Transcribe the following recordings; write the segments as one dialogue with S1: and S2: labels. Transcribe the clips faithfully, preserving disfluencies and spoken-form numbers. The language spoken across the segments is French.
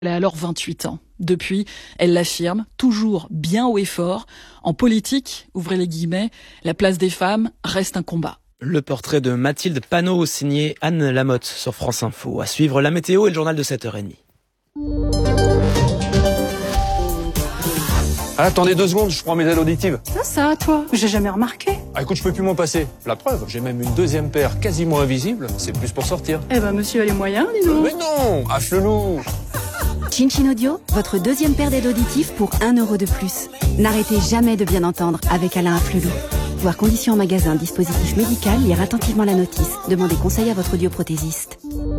S1: Elle a alors vingt-huit ans. Depuis, elle l'affirme, toujours bien haut et fort. En politique, ouvrez les guillemets, la place des femmes reste un combat.
S2: Le portrait de Mathilde Panot, signé Anne Lamotte sur France Info. À suivre la météo et le journal de sept heures trente.
S3: Ah, attendez deux secondes, je prends mes aides auditives.
S4: Ça, ça, toi, j'ai jamais remarqué.
S3: Ah, écoute, je peux plus m'en passer. La preuve, j'ai même une deuxième paire quasiment invisible. C'est plus pour sortir.
S4: Eh ben, monsieur a les moyens, dis donc.
S3: Mais non, Afflelou.
S5: Chin Audio, votre deuxième paire d'aides auditives pour un euro de plus. N'arrêtez jamais de bien entendre avec Alain Afflelou. Voir conditions en magasin, dispositif médical, lire attentivement la notice. Demandez conseil à votre audioprothésiste.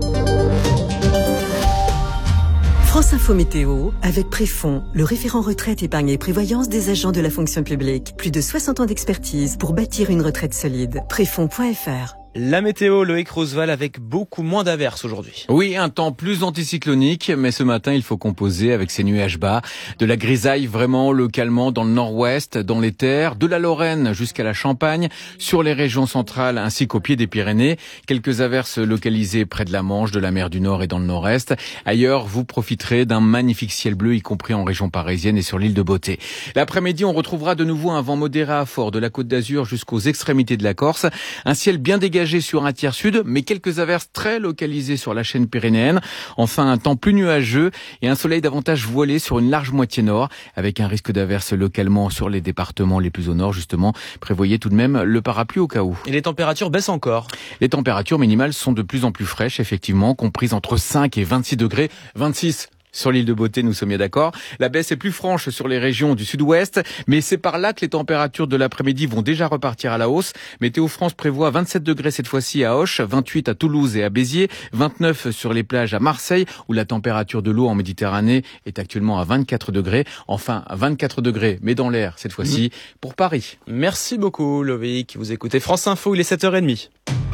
S6: France Info Météo, avec Préfond, le référent retraite, épargne et prévoyance des agents de la fonction publique. Plus de soixante ans d'expertise pour bâtir une retraite solide. Préfond point F R.
S2: La météo, Loïc Roosevelt, avec beaucoup moins d'averses aujourd'hui.
S7: Oui, un temps plus anticyclonique, mais ce matin, il faut composer avec ces nuages bas. De la grisaille vraiment localement dans le nord-ouest, dans les terres, de la Lorraine jusqu'à la Champagne, sur les régions centrales ainsi qu'au pied des Pyrénées. Quelques averses localisées près de la Manche, de la mer du Nord et dans le nord-est. Ailleurs, vous profiterez d'un magnifique ciel bleu, y compris en région parisienne et sur l'île de Beauté. L'après-midi, on retrouvera de nouveau un vent modéré à fort de la Côte d'Azur jusqu'aux extrémités de la Corse. Un ciel bien dégagé sur un tiers sud, mais quelques averses très localisées sur la chaîne pyrénéenne. Enfin, un temps plus nuageux et un soleil davantage voilé sur une large moitié nord, avec un risque d'averses localement sur les départements les plus au nord, justement. Prévoyez tout de même le parapluie au cas où.
S2: Et les températures baissent encore.
S7: Les températures minimales sont de plus en plus fraîches, effectivement, comprises entre cinq et vingt-six degrés. vingt-six sur l'île de Beauté, nous sommes bien d'accord. La baisse est plus franche sur les régions du sud-ouest, mais c'est par là que les températures de l'après-midi vont déjà repartir à la hausse. Météo France prévoit vingt-sept degrés cette fois-ci à Auch, vingt-huit à Toulouse et à Béziers, vingt-neuf sur les plages à Marseille, où la température de l'eau en Méditerranée est actuellement à vingt-quatre degrés. Enfin, à vingt-quatre degrés, mais dans l'air cette fois-ci, mmh. pour Paris.
S2: Merci beaucoup, Loïc. Vous écoutez France Info, il est sept heures trente.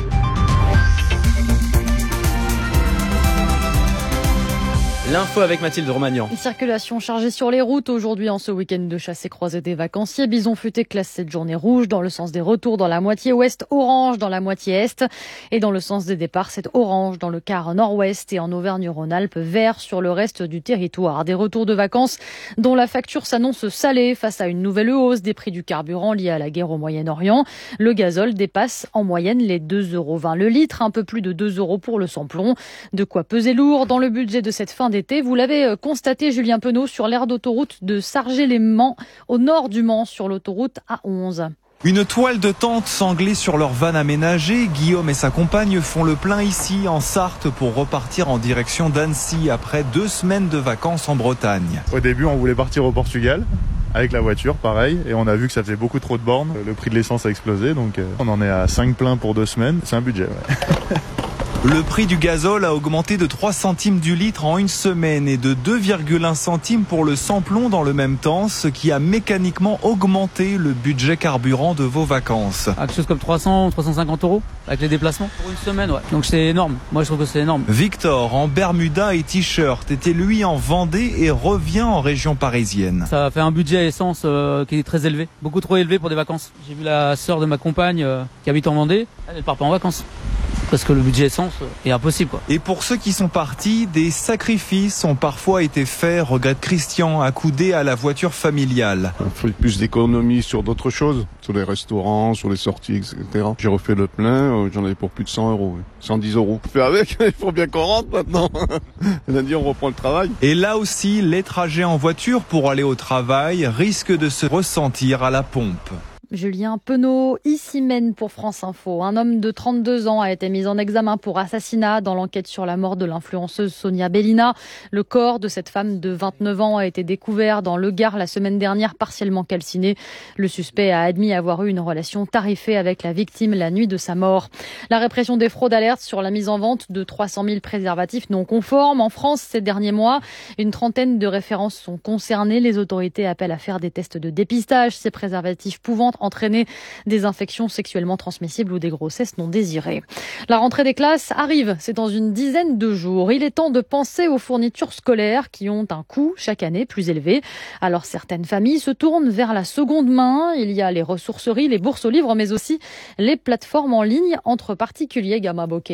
S2: L'info avec Mathilde Romagnan.
S8: Circulation chargée sur les routes aujourd'hui en ce week-end de chasse et croisée des vacanciers. Bison futé classe cette journée rouge dans le sens des retours dans la moitié ouest, orange dans la moitié est et dans le sens des départs c'est orange dans le quart nord-ouest et en Auvergne-Rhône-Alpes vert sur le reste du territoire. Des retours de vacances dont la facture s'annonce salée face à une nouvelle hausse des prix du carburant liée à la guerre au Moyen-Orient. Le gazole dépasse en moyenne les deux euros vingt le litre, un peu plus de deux euros pour le sans-plomb. De quoi peser lourd dans le budget de cette fin d'été. Vous l'avez constaté, Julien Penaud, sur l'aire d'autoroute de Sargé-les-Mans, au nord du Mans, sur l'autoroute A onze.
S9: Une toile de tente sanglée sur leur van aménagé. Guillaume et sa compagne font le plein ici, en Sarthe, pour repartir en direction d'Annecy après deux semaines de vacances en Bretagne.
S10: Au début, on voulait partir au Portugal. Avec la voiture, pareil, et on a vu que ça faisait beaucoup trop de bornes. Le prix de l'essence a explosé, donc on en est à cinq pleins pour deux semaines. C'est un budget, ouais.
S9: Le prix du gazole a augmenté de trois centimes du litre en une semaine et de deux virgule un centimes pour le sans-plomb dans le même temps, ce qui a mécaniquement augmenté le budget carburant de vos vacances.
S11: Quelque chose comme trois cents, trois cent cinquante euros avec les déplacements pour une semaine, ouais. Donc c'est énorme. Moi je trouve que c'est énorme.
S9: Victor, en Bermuda et t-shirt, était lui en Vendée et revient en région parisienne.
S11: Ça fait un budget essence euh, qui est très élevé, beaucoup trop élevé pour des vacances. J'ai vu la sœur de ma compagne euh, qui habite en Vendée, elle ne part pas en vacances. Parce que le budget essence est impossible, quoi.
S9: Et pour ceux qui sont partis, des sacrifices ont parfois été faits, regrette Christian, accoudé à la voiture familiale.
S12: On fait plus d'économies sur d'autres choses, sur les restaurants, sur les sorties, et cetera. J'ai refait le plein, j'en avais pour plus de cent euros, cent dix euros. On fait avec, il faut bien qu'on rentre maintenant. Lundi, on reprend le travail.
S9: Et là aussi, les trajets en voiture pour aller au travail risquent de se ressentir à la pompe.
S8: Julien Penaud, ici mène pour France Info. Un homme de trente-deux ans a été mis en examen pour assassinat dans l'enquête sur la mort de l'influenceuse Sonia Bellina. Le corps de cette femme de vingt-neuf ans a été découvert dans le Gard la semaine dernière, partiellement calciné. Le suspect a admis avoir eu une relation tarifée avec la victime la nuit de sa mort. La répression des fraudes alerte sur la mise en vente de trois cent mille préservatifs non conformes. En France, ces derniers mois, une trentaine de références sont concernées. Les autorités appellent à faire des tests de dépistage. Ces préservatifs pouvant entraîner des infections sexuellement transmissibles ou des grossesses non désirées. La rentrée des classes arrive, c'est dans une dizaine de jours. Il est temps de penser aux fournitures scolaires qui ont un coût chaque année plus élevé. Alors certaines familles se tournent vers la seconde main. Il y a les ressourceries, les bourses aux livres, mais aussi les plateformes en ligne entre particuliers. Gamma Bokeh.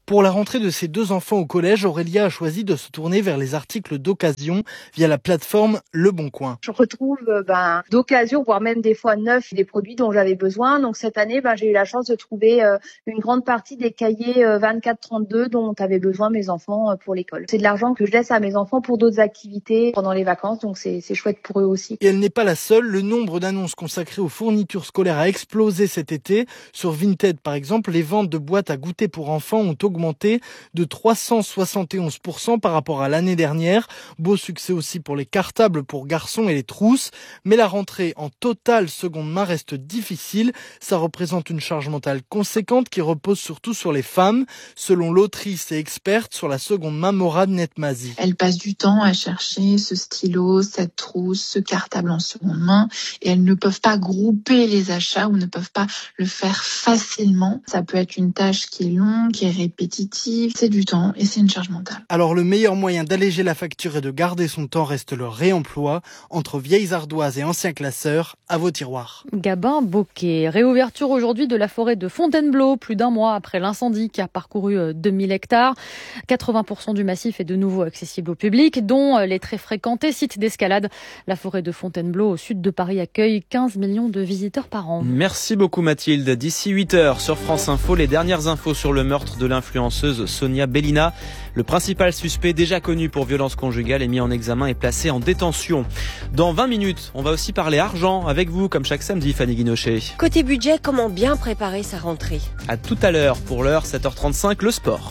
S13: Pour la rentrée de ses deux enfants au collège, Aurélia a choisi de se tourner vers les articles d'occasion via la plateforme Le Bon Coin.
S14: Je retrouve ben, d'occasion, voire même des fois neufs, des produits dont j'avais besoin. Donc cette année, ben, j'ai eu la chance de trouver euh, une grande partie des cahiers euh, vingt-quatre trente-deux dont avaient besoin mes enfants euh, pour l'école. C'est de l'argent que je laisse à mes enfants pour d'autres activités pendant les vacances, donc c'est, c'est chouette pour eux aussi.
S13: Et elle n'est pas la seule. Le nombre d'annonces consacrées aux fournitures scolaires a explosé cet été. Sur Vinted, par exemple, les ventes de boîtes à goûter pour enfants ont augmenté de trois cent soixante et onze pour cent par rapport à l'année dernière. Beau succès aussi pour les cartables pour garçons et les trousses. Mais la rentrée en totale seconde main reste difficile. Ça représente une charge mentale conséquente qui repose surtout sur les femmes. Selon l'autrice et experte sur la seconde main, Morad Netmazi.
S15: Elle passe du temps à chercher ce stylo, cette trousse, ce cartable en seconde main et elles ne peuvent pas grouper les achats ou ne peuvent pas le faire facilement. Ça peut être une tâche qui est longue, qui est répétitive, c'est du temps et c'est une charge mentale.
S13: Alors le meilleur moyen d'alléger la facture et de garder son temps reste le réemploi. Entre vieilles ardoises et anciens classeurs, à vos tiroirs.
S8: Gabin Bocquet, réouverture aujourd'hui de la forêt de Fontainebleau, plus d'un mois après l'incendie qui a parcouru deux mille hectares. quatre-vingts pour cent du massif est de nouveau accessible au public, dont les très fréquentés sites d'escalade. La forêt de Fontainebleau, au sud de Paris, accueille quinze millions de visiteurs par an.
S2: Merci beaucoup Mathilde. D'ici huit heures sur France Info, les dernières infos sur le meurtre de l'influenceuse Sonia Bellina. Le principal suspect, déjà connu pour violence conjugale, est mis en examen et placé en détention. Dans vingt minutes, on va aussi parler argent avec vous, comme chaque samedi, Fanny Guinochet.
S16: Côté budget, comment bien préparer sa rentrée?
S2: À tout à l'heure. Pour l'heure, sept heures trente-cinq, le sport.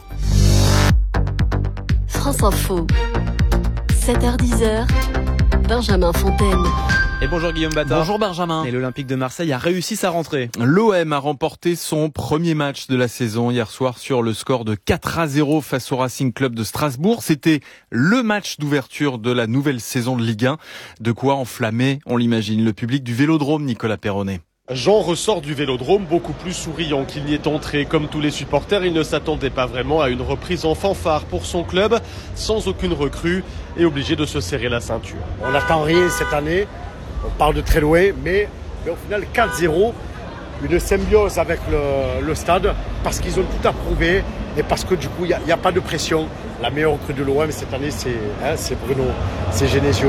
S17: France Info, sept heures dix, Benjamin Fontaine.
S2: Et bonjour Guillaume Battard.
S7: Bonjour Benjamin.
S2: Et l'Olympique de Marseille a réussi sa rentrée.
S7: L'O M a remporté son premier match de la saison hier soir sur le score de quatre à zéro face au Racing Club de Strasbourg. C'était le match d'ouverture de la nouvelle saison de Ligue un. De quoi enflammer, on l'imagine, le public du Vélodrome, Nicolas Perronnet.
S18: Jean ressort du Vélodrome beaucoup plus souriant qu'il n'y est entré. Comme tous les supporters, il ne s'attendait pas vraiment à une reprise en fanfare pour son club, sans aucune recrue et obligé de se serrer la ceinture.
S19: On n'attend rien cette année, on parle de très loin, mais, mais au final quatre zéro, une symbiose avec le, le stade, parce qu'ils ont tout approuvé et parce que du coup il n'y a, a pas de pression. La meilleure recrue de l'O M cette année c'est, hein, c'est Bruno, c'est Genesio.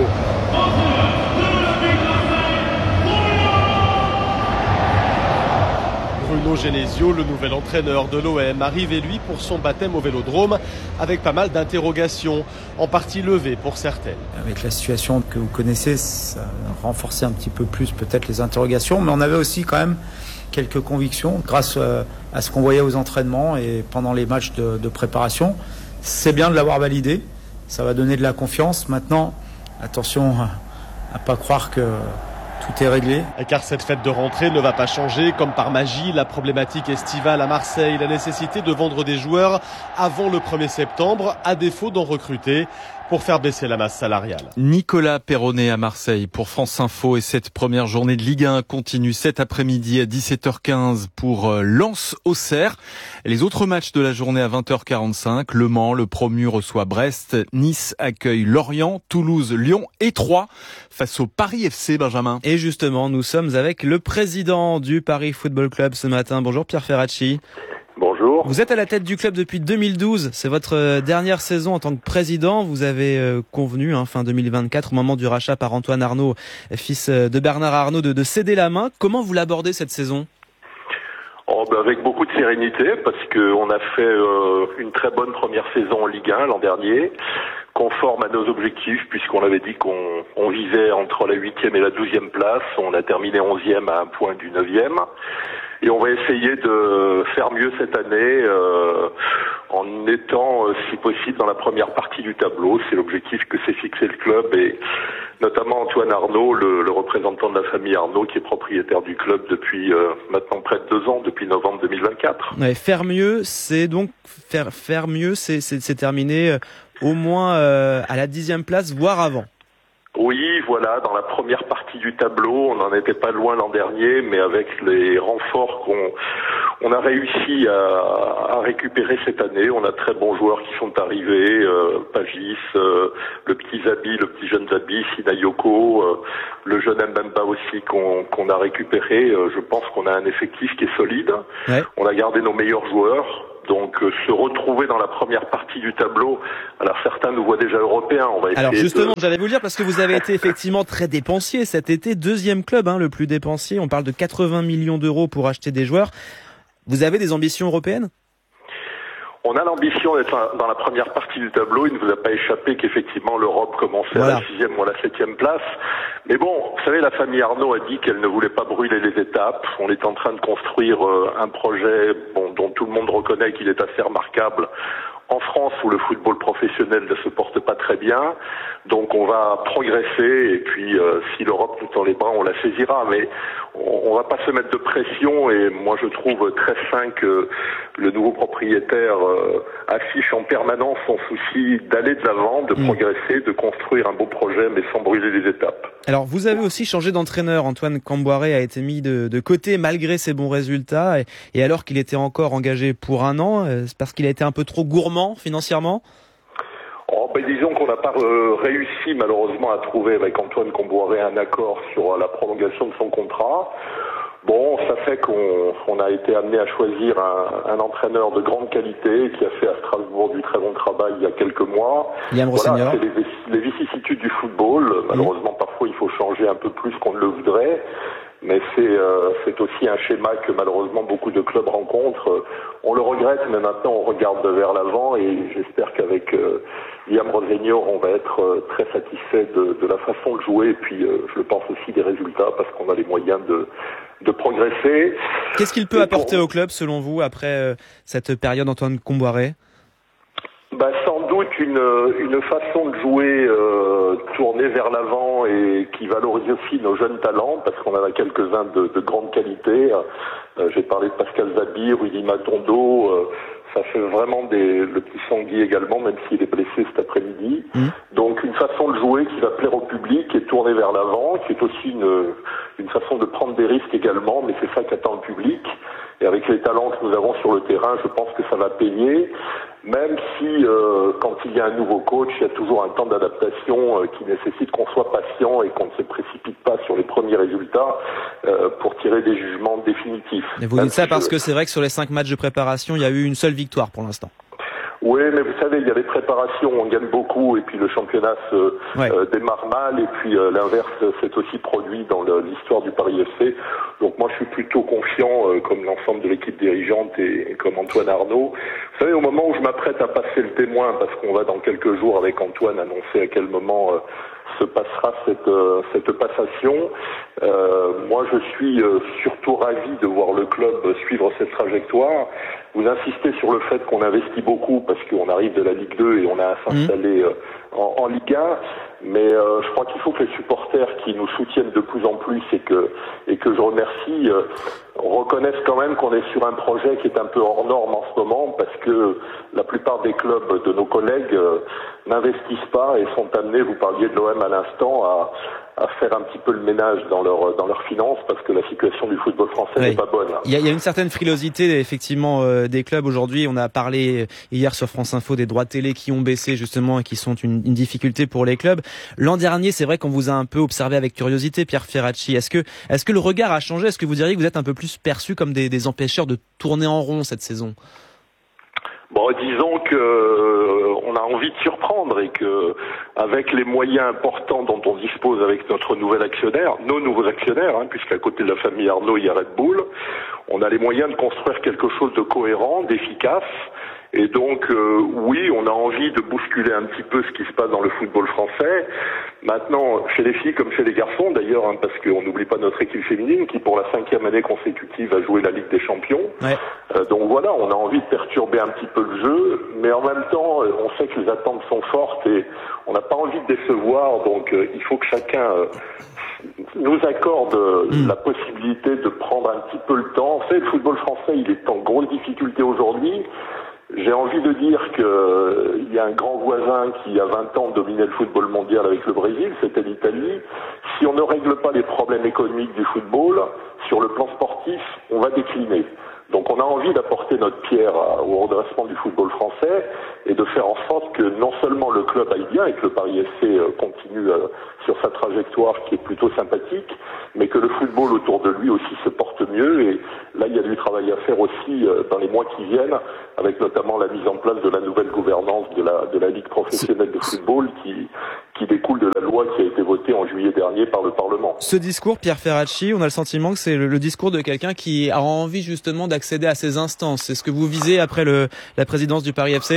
S18: Bruno Genesio, le nouvel entraîneur de l'O M, arrive lui pour son baptême au Vélodrome avec pas mal d'interrogations, en partie levées pour certaines.
S20: Avec la situation que vous connaissez, ça a renforcé un petit peu plus peut-être les interrogations, mais on avait aussi quand même quelques convictions grâce à ce qu'on voyait aux entraînements et pendant les matchs de, de préparation. C'est bien de l'avoir validé, ça va donner de la confiance. Maintenant, attention à ne pas croire que tout est réglé.
S18: Car cette fête de rentrée ne va pas changer. Comme par magie, la problématique estivale à Marseille, la nécessité de vendre des joueurs avant le premier septembre, à défaut d'en recruter, pour faire baisser la masse salariale.
S7: Nicolas Perronnet à Marseille pour France Info, et cette première journée de Ligue un continue cet après-midi à dix-sept heures quinze pour Lens-Auxerre. Les autres matchs de la journée à vingt heures quarante-cinq, Le Mans, le promu reçoit Brest, Nice accueille Lorient, Toulouse, Lyon et Troyes face au Paris F C, Benjamin.
S2: Et justement, nous sommes avec le président du Paris Football Club ce matin. Bonjour Pierre Ferracci.
S21: Bonjour.
S2: Vous êtes à la tête du club depuis deux mille douze. C'est votre dernière saison en tant que président. Vous avez convenu, hein, fin deux mille vingt-quatre, au moment du rachat par Antoine Arnaud, fils de Bernard Arnaud, de, de céder la main. Comment vous l'abordez cette saison ?
S21: Oh, ben avec beaucoup de sérénité, parce qu'on a fait euh, une très bonne première saison en Ligue un l'an dernier, conforme à nos objectifs, puisqu'on avait dit qu'on on visait entre la huitième et la douzième place. On a terminé onzième à un point du neuvième. Et on va essayer de faire mieux cette année euh, en étant, euh, si possible, dans la première partie du tableau. C'est l'objectif que s'est fixé le club, et notamment Antoine Arnaud, le, le représentant de la famille Arnaud, qui est propriétaire du club depuis euh, maintenant près de deux ans, depuis novembre deux mille vingt-quatre.
S2: Ouais, faire mieux, c'est donc faire faire mieux, c'est c'est, c'est terminer euh, au moins euh, à la dixième place, voire avant.
S21: Oui, voilà, dans la première partie du tableau, on n'en était pas loin l'an dernier, mais avec les renforts qu'on on a réussi à, à récupérer cette année, on a très bons joueurs qui sont arrivés, euh, Pagis, euh, le petit Zabi, le petit jeune Zabi, Sinayoko, euh, le jeune Mbemba aussi qu'on qu'on a récupéré. Euh, je pense qu'on a un effectif qui est solide. Ouais. On a gardé nos meilleurs joueurs. Donc euh, se retrouver dans la première partie du tableau, alors certains nous voient déjà européens, on va essayer.
S2: Alors justement,
S21: de...
S2: j'allais vous le dire parce que vous avez été effectivement très dépensier cet été, deuxième club hein, le plus dépensier, on parle de quatre-vingts millions d'euros pour acheter des joueurs. Vous avez des ambitions européennes ?
S21: On a l'ambition d'être dans la première partie du tableau. Il ne vous a pas échappé qu'effectivement l'Europe commençait voilà. à la sixième ou à la septième place. Mais bon, vous savez, la famille Arnaud a dit qu'elle ne voulait pas brûler les étapes. On est en train de construire euh, un projet bon, dont tout le monde reconnaît qu'il est assez remarquable. En France, où le football professionnel ne se porte pas très bien, donc on va progresser et puis euh, si l'Europe nous tend les bras, on la saisira. Mais on, on va pas se mettre de pression et moi je trouve très sain que le nouveau propriétaire euh, affiche en permanence son souci d'aller de l'avant, de mmh. progresser, de construire un beau projet, mais sans brûler les étapes.
S2: Alors vous avez aussi changé d'entraîneur. Antoine Camboiré a été mis de, de côté malgré ses bons résultats et, et alors qu'il était encore engagé pour un an, c'est parce qu'il a été un peu trop gourmand financièrement?
S21: Oh, ben disons qu'on n'a pas euh, réussi malheureusement à trouver avec Antoine Camboiré un accord sur euh, la prolongation de son contrat. Bon, ça fait qu'on on a été amené à choisir un, un entraîneur de grande qualité qui a fait à Strasbourg du très bon travail il y a quelques mois.
S2: Liam
S21: Voilà, c'est les, les vicissitudes du football. Malheureusement, mmh. parfois il faut changer un peu plus qu'on ne le voudrait. Mais c'est euh, c'est aussi un schéma que malheureusement beaucoup de clubs rencontrent. On le regrette, mais maintenant on regarde vers l'avant et j'espère qu'avec euh, Liam Rosenior, on va être euh, très satisfait de, de la façon de jouer et puis euh, je le pense aussi des résultats parce qu'on a les moyens de, de progresser.
S2: Qu'est-ce qu'il peut et apporter pour... au club selon vous après euh, cette période Antoine Camboiré?
S21: Bah, sans doute une, une façon de jouer euh, tournée vers l'avant et qui valorise aussi nos jeunes talents parce qu'on en a quelques-uns de, de grande qualité. Euh, j'ai parlé de Pascal Zabi, Rudy Matondo, euh, ça fait vraiment des, le petit Sanguy également, même s'il est blessé cet après-midi. Mmh. Donc une façon de jouer qui va plaire au public et tourner vers l'avant, qui est aussi une, une façon de prendre des risques également, mais c'est ça qu'attend le public. Et avec les talents que nous avons sur le terrain, je pense que ça va payer. Même si, euh, quand il y a un nouveau coach, il y a toujours un temps d'adaptation euh, qui nécessite qu'on soit patient et qu'on ne se précipite pas sur les premiers résultats euh, pour tirer des jugements définitifs.
S2: Et vous dites ça parce que c'est vrai que sur les cinq matchs de préparation, il y a eu une seule victoire pour l'instant.
S21: Oui, mais vous savez, il y a les préparations, on gagne beaucoup, et puis le championnat se ouais. euh, démarre mal, et puis euh, l'inverse s'est aussi produit dans le, l'histoire du Paris F C. Donc moi, je suis plutôt confiant, euh, comme l'ensemble de l'équipe dirigeante et, et comme Antoine Arnaud. Vous savez, au moment où je m'apprête à passer le témoin, parce qu'on va dans quelques jours avec Antoine annoncer à quel moment euh, se passera cette, euh, cette passation, euh, moi je suis euh, surtout ravi de voir le club suivre cette trajectoire. Vous insistez sur le fait qu'on investit beaucoup parce qu'on arrive de la Ligue deux et on a à s'installer euh, en, en Ligue un, mais euh, je crois qu'il faut que les supporters qui nous soutiennent de plus en plus et que, et que je remercie euh, reconnaissent quand même qu'on est sur un projet qui est un peu hors norme en ce moment parce que la plupart des clubs de nos collègues euh, n'investissent pas et sont amenés, vous parliez de l'O M à l'instant, à, à faire un petit peu le ménage dans leur dans leurs finances parce que la situation du football français oui. n'est pas bonne.
S2: Il y a, il y a une certaine frilosité effectivement euh, des clubs aujourd'hui. On a parlé hier sur France Info des droits télé qui ont baissé justement et qui sont une, une difficulté pour les clubs. L'an dernier, c'est vrai qu'on vous a un peu observé avec curiosité, Pierre Ferracci. Est-ce que est-ce que le regard a changé? Est-ce que vous diriez que vous êtes un peu plus perçu comme des, des empêcheurs de tourner en rond cette saison?
S21: Bon, disons que euh, on a envie de surprendre et que avec les moyens importants dont on dispose avec notre nouvel actionnaire, nos nouveaux actionnaires, hein, puisqu'à côté de la famille Arnaud, il y a Red Bull, on a les moyens de construire quelque chose de cohérent, d'efficace. Et donc, euh, oui, on a envie de bousculer un petit peu ce qui se passe dans le football français. Maintenant, chez les filles comme chez les garçons, d'ailleurs, hein, parce qu'on n'oublie pas notre équipe féminine qui, pour la cinquième année consécutive, a joué la Ligue des Champions. Ouais. Euh, donc voilà, on a envie de perturber un petit peu le jeu, mais en même temps, on sait que les attentes sont fortes et on n'a pas envie de décevoir. Donc, euh, il faut que chacun euh, nous accorde euh, mmh. la possibilité de prendre un petit peu le temps. Vous savez, le football français, il est en grosse difficulté aujourd'hui. J'ai envie de dire qu'il euh, y a un grand voisin qui, il y a vingt ans, dominait le football mondial avec le Brésil, c'était l'Italie. Si on ne règle pas les problèmes économiques du football, sur le plan sportif, on va décliner. Donc on a envie d'apporter notre pierre à, au redressement du football français et de faire en sorte que non seulement le club aille bien et que le Paris F C euh, continue continue euh, sur sa trajectoire qui est plutôt sympathique, mais que le football autour de lui aussi se porte mieux. Et là, il y a du travail à faire aussi euh, dans les mois qui viennent, avec notamment la mise en place de la nouvelle gouvernance de la, de la Ligue professionnelle de football qui, qui découle de la loi qui a été votée en juillet dernier par le Parlement.
S2: Ce discours, Pierre Ferracci, on a le sentiment que c'est le, le discours de quelqu'un qui a envie justement d'accéder à ces instances. C'est ce que vous visez après le, la présidence du Paris F C ?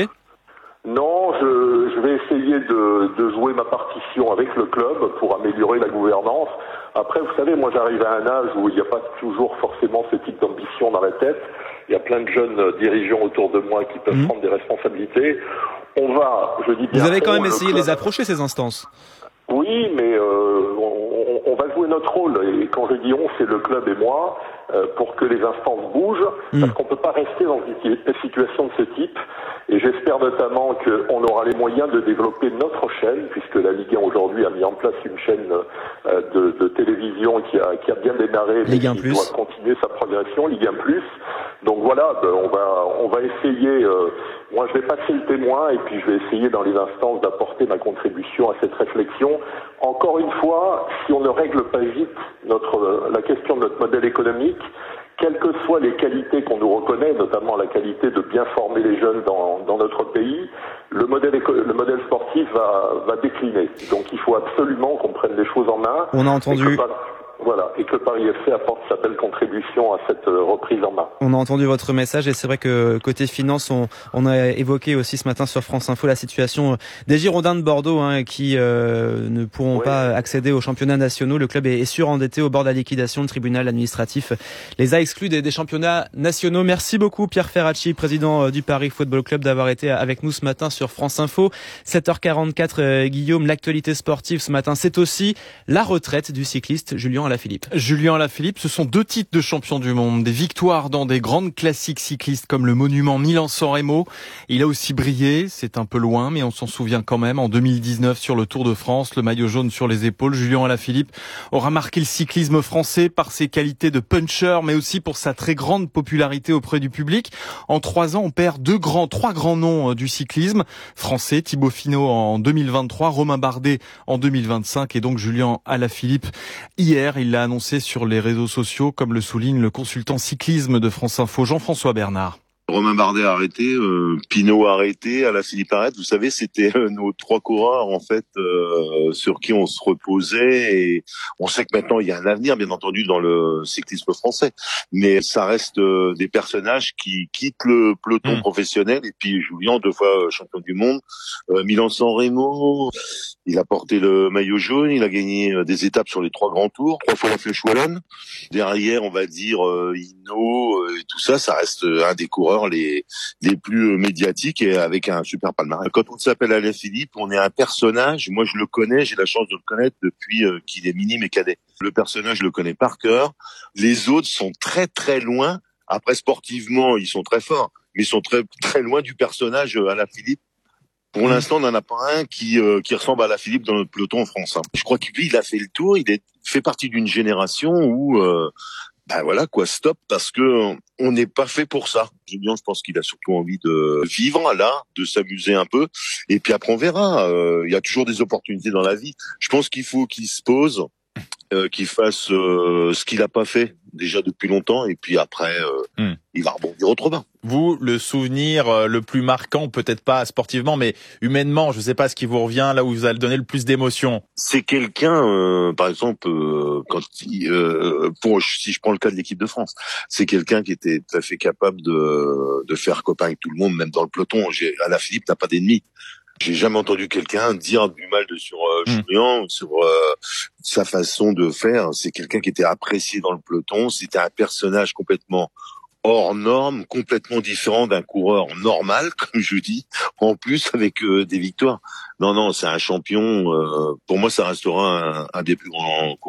S21: Non, je, je vais essayer de, de jouer ma partition avec le club pour améliorer la gouvernance. Après, vous savez, moi j'arrive à un âge où il n'y a pas toujours forcément ce type d'ambition dans la tête. Il y a plein de jeunes dirigeants autour de moi qui peuvent mmh. prendre des responsabilités. On va, je dis bien...
S2: Vous avez quand même essayé
S21: club...
S2: de les approcher, ces instances.
S21: Oui, mais euh, on, on va jouer notre rôle. Et quand je dis on, c'est le club et moi, euh, pour que les instances bougent, mmh. parce qu'on ne peut pas rester dans une situation de ce type. Et j'espère notamment qu'on aura les moyens de développer notre chaîne, puisque la Ligue un aujourd'hui a mis en place une chaîne euh, de, de télévision qui a, qui a bien démarré, mais qui doit continuer sa progression, Ligue un plus. Donc voilà, ben on va on va essayer. Euh, moi, je vais passer le témoin et puis je vais essayer dans les instances d'apporter ma contribution à cette réflexion. Encore une fois, si on ne règle pas vite notre la question de notre modèle économique, quelles que soient les qualités qu'on nous reconnaît, notamment la qualité de bien former les jeunes dans, dans notre pays, le modèle, éco- le modèle sportif va, va décliner. Donc il faut absolument qu'on prenne les choses en main.
S2: On a entendu...
S21: Voilà, et que le Paris F C apporte sa belle contribution à cette reprise en main.
S2: On a entendu votre message et c'est vrai que côté finance, on, on a évoqué aussi ce matin sur France Info la situation des Girondins de Bordeaux hein, qui euh, ne pourront oui. pas accéder aux championnats nationaux. Le club est, est surendetté au bord de la liquidation. Le tribunal administratif les a exclus des, des championnats nationaux. Merci beaucoup Pierre Ferracci, président du Paris Football Club, d'avoir été avec nous ce matin sur France Info. sept heures quarante-quatre, euh, Guillaume, l'actualité sportive ce matin, c'est aussi la retraite du cycliste Julien Alaphilippe.
S1: Julien Alaphilippe, ce sont deux titres de champion du monde, des victoires dans des grandes classiques cyclistes comme le monument Milan-San Remo. Il a aussi brillé, c'est un peu loin, mais on s'en souvient quand même, en deux mille dix-neuf sur le Tour de France, le maillot jaune sur les épaules. Julien Alaphilippe aura marqué le cyclisme français par ses qualités de puncher, mais aussi pour sa très grande popularité auprès du public. En trois ans, on perd deux grands, trois grands noms du cyclisme français, Thibaut Pinot en deux mille vingt-trois, Romain Bardet en deux mille vingt-cinq, et donc Julien Alaphilippe hier. Il l'a annoncé sur les réseaux sociaux, comme le souligne le consultant cyclisme de France Info, Jean-François Bernard.
S22: Romain Bardet a arrêté, euh, Pinot a arrêté, Alaphilippe arrête. Vous savez, c'était euh, nos trois coureurs en fait euh, sur qui on se reposait, et on sait que maintenant il y a un avenir, bien entendu, dans le cyclisme français. Mais ça reste euh, des personnages qui quittent le peloton mmh. professionnel. Et puis Julien, deux fois champion du monde, euh, Milan-San Remo, il a porté le maillot jaune, il a gagné euh, des étapes sur les trois grands tours, trois fois la Flèche Wallonne. Derrière, on va dire euh, Hinault euh, et tout ça, ça reste euh, un des coureurs les les plus médiatiques et avec un super palmarès. Quand on s'appelle Alaphilippe, on est un personnage. Moi, je le connais, j'ai la chance de le connaître depuis euh, qu'il est minime et cadet. Le personnage, je le connais par cœur. Les autres sont très très loin. Après, sportivement, ils sont très forts, mais ils sont très très loin du personnage euh, Alaphilippe. Pour l'instant, on n'en a pas un qui euh, qui ressemble à Alaphilippe dans notre peloton en France. Hein. Je crois que lui, il a fait le tour. Il est fait partie d'une génération où euh, ben voilà quoi, stop, parce que on n'est pas fait pour ça. Julien, je pense qu'il a surtout envie de vivre là, de s'amuser un peu, et puis après on verra. Euh, il y a toujours des opportunités dans la vie. Je pense qu'il faut qu'il se pose, euh, qu'il fasse euh, ce qu'il a pas fait déjà depuis longtemps, et puis après euh, hmm. il va rebondir autrement.
S1: Vous, le souvenir euh, le plus marquant, peut-être pas sportivement, mais humainement, je sais pas ce qui vous revient là où vous allez donner le plus d'émotion.
S22: C'est quelqu'un, euh, par exemple, euh, quand il, euh, pour si je prends le cas de l'équipe de France, c'est quelqu'un qui était tout à fait capable de de faire copain avec tout le monde, même dans le peloton. J'ai, Alaphilippe n'a pas d'ennemis. J'ai jamais entendu quelqu'un dire du mal de sur euh, mmh. Julien, sur euh, sa façon de faire. C'est quelqu'un qui était apprécié dans le peloton. C'était un personnage complètement hors norme, complètement différent d'un coureur normal, comme je dis, en plus avec euh, des victoires. Non, non, c'est un champion. Euh, pour moi, ça restera un, un des plus grands coureurs.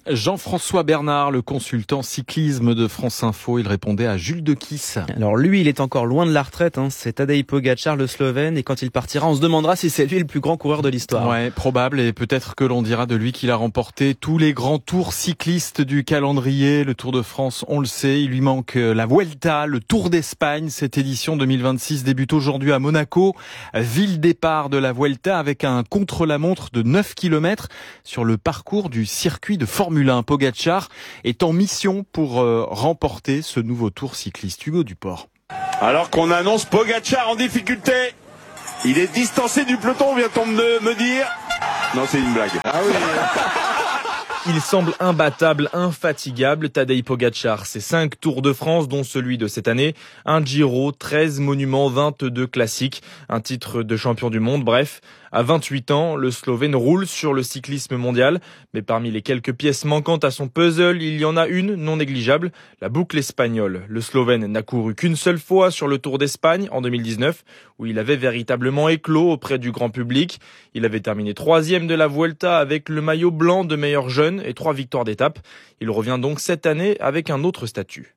S1: Jean-François Bernard, le consultant cyclisme de France Info, il répondait à Jules Dequisse.
S2: Alors lui, il est encore loin de la retraite, hein. C'est Tadej Pogačar, le Slovène, et quand il partira, on se demandera si c'est lui le plus grand coureur de l'histoire.
S1: Ouais, probable, et peut-être que l'on dira de lui qu'il a remporté tous les grands tours cyclistes du calendrier. Le Tour de France, on le sait, il lui manque la Vuelta, le Tour d'Espagne. Cette édition deux mille vingt-six débute aujourd'hui à Monaco, ville départ de la Vuelta avec un contre-la-montre de neuf kilomètres sur le parcours du circuit de Formule un. Pogačar est en mission pour euh, remporter ce nouveau tour cycliste. Hugo Duport.
S3: Alors qu'on annonce Pogačar en difficulté, il est distancé du peloton, vient-on me, me dire. Non, c'est une blague. Ah oui.
S4: Il semble imbattable, infatigable, Tadej Pogačar. C'est cinq Tours de France, dont celui de cette année, un Giro, treize monuments, vingt-deux classiques, un titre de champion du monde, bref. À vingt-huit ans, le Slovène roule sur le cyclisme mondial. Mais parmi les quelques pièces manquantes à son puzzle, il y en a une non négligeable, la boucle espagnole. Le Slovène n'a couru qu'une seule fois sur le Tour d'Espagne en deux mille dix-neuf, où il avait véritablement éclos auprès du grand public. Il avait terminé troisième de la Vuelta avec le maillot blanc de meilleur jeune et trois victoires d'étape. Il revient donc cette année avec un autre statut.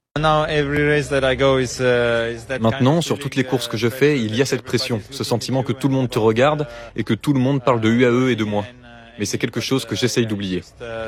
S23: Maintenant, sur toutes les courses que je fais, il y a cette pression, ce sentiment que tout le monde te regarde et que tout le monde parle de U A E et de moi. Mais c'est quelque chose que j'essaye d'oublier.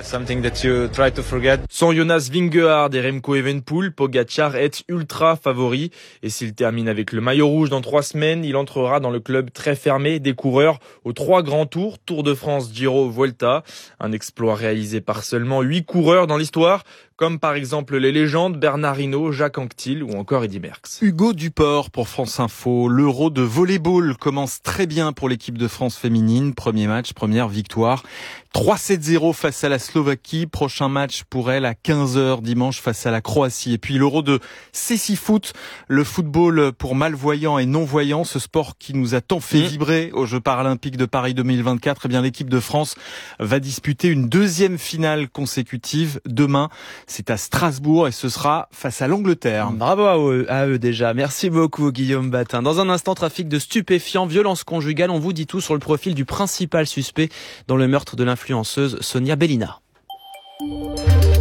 S4: Sans Jonas Vingegaard et Remco Evenepoel, Pogačar est ultra favori. Et s'il termine avec le maillot rouge dans trois semaines, il entrera dans le club très fermé des coureurs aux trois grands tours, Tour de France, Giro, Vuelta. Un exploit réalisé par seulement huit coureurs dans l'histoire, comme par exemple les légendes Bernard Hinault, Jacques Anquetil ou encore Eddy Merckx.
S1: Hugo Duport pour France Info. L'Euro de volleyball commence très bien pour l'équipe de France féminine. Premier match, première victoire. trois sept zéro face à la Slovaquie. Prochain match pour elle à quinze heures dimanche face à la Croatie. Et puis l'Euro de Cécifoot, le football pour malvoyants et non-voyants, ce sport qui nous a tant fait vibrer aux Jeux paralympiques de Paris deux mille vingt-quatre. Eh bien, l'équipe de France va disputer une deuxième finale consécutive demain. C'est à Strasbourg et ce sera face à l'Angleterre.
S2: Bravo à eux, à eux déjà. Merci beaucoup Guillaume Batin. Dans un instant, trafic de stupéfiants, violence conjugale. On vous dit tout sur le profil du principal suspect dans le meurtre de l'influenceuse Sonia Belina.
S24: Vous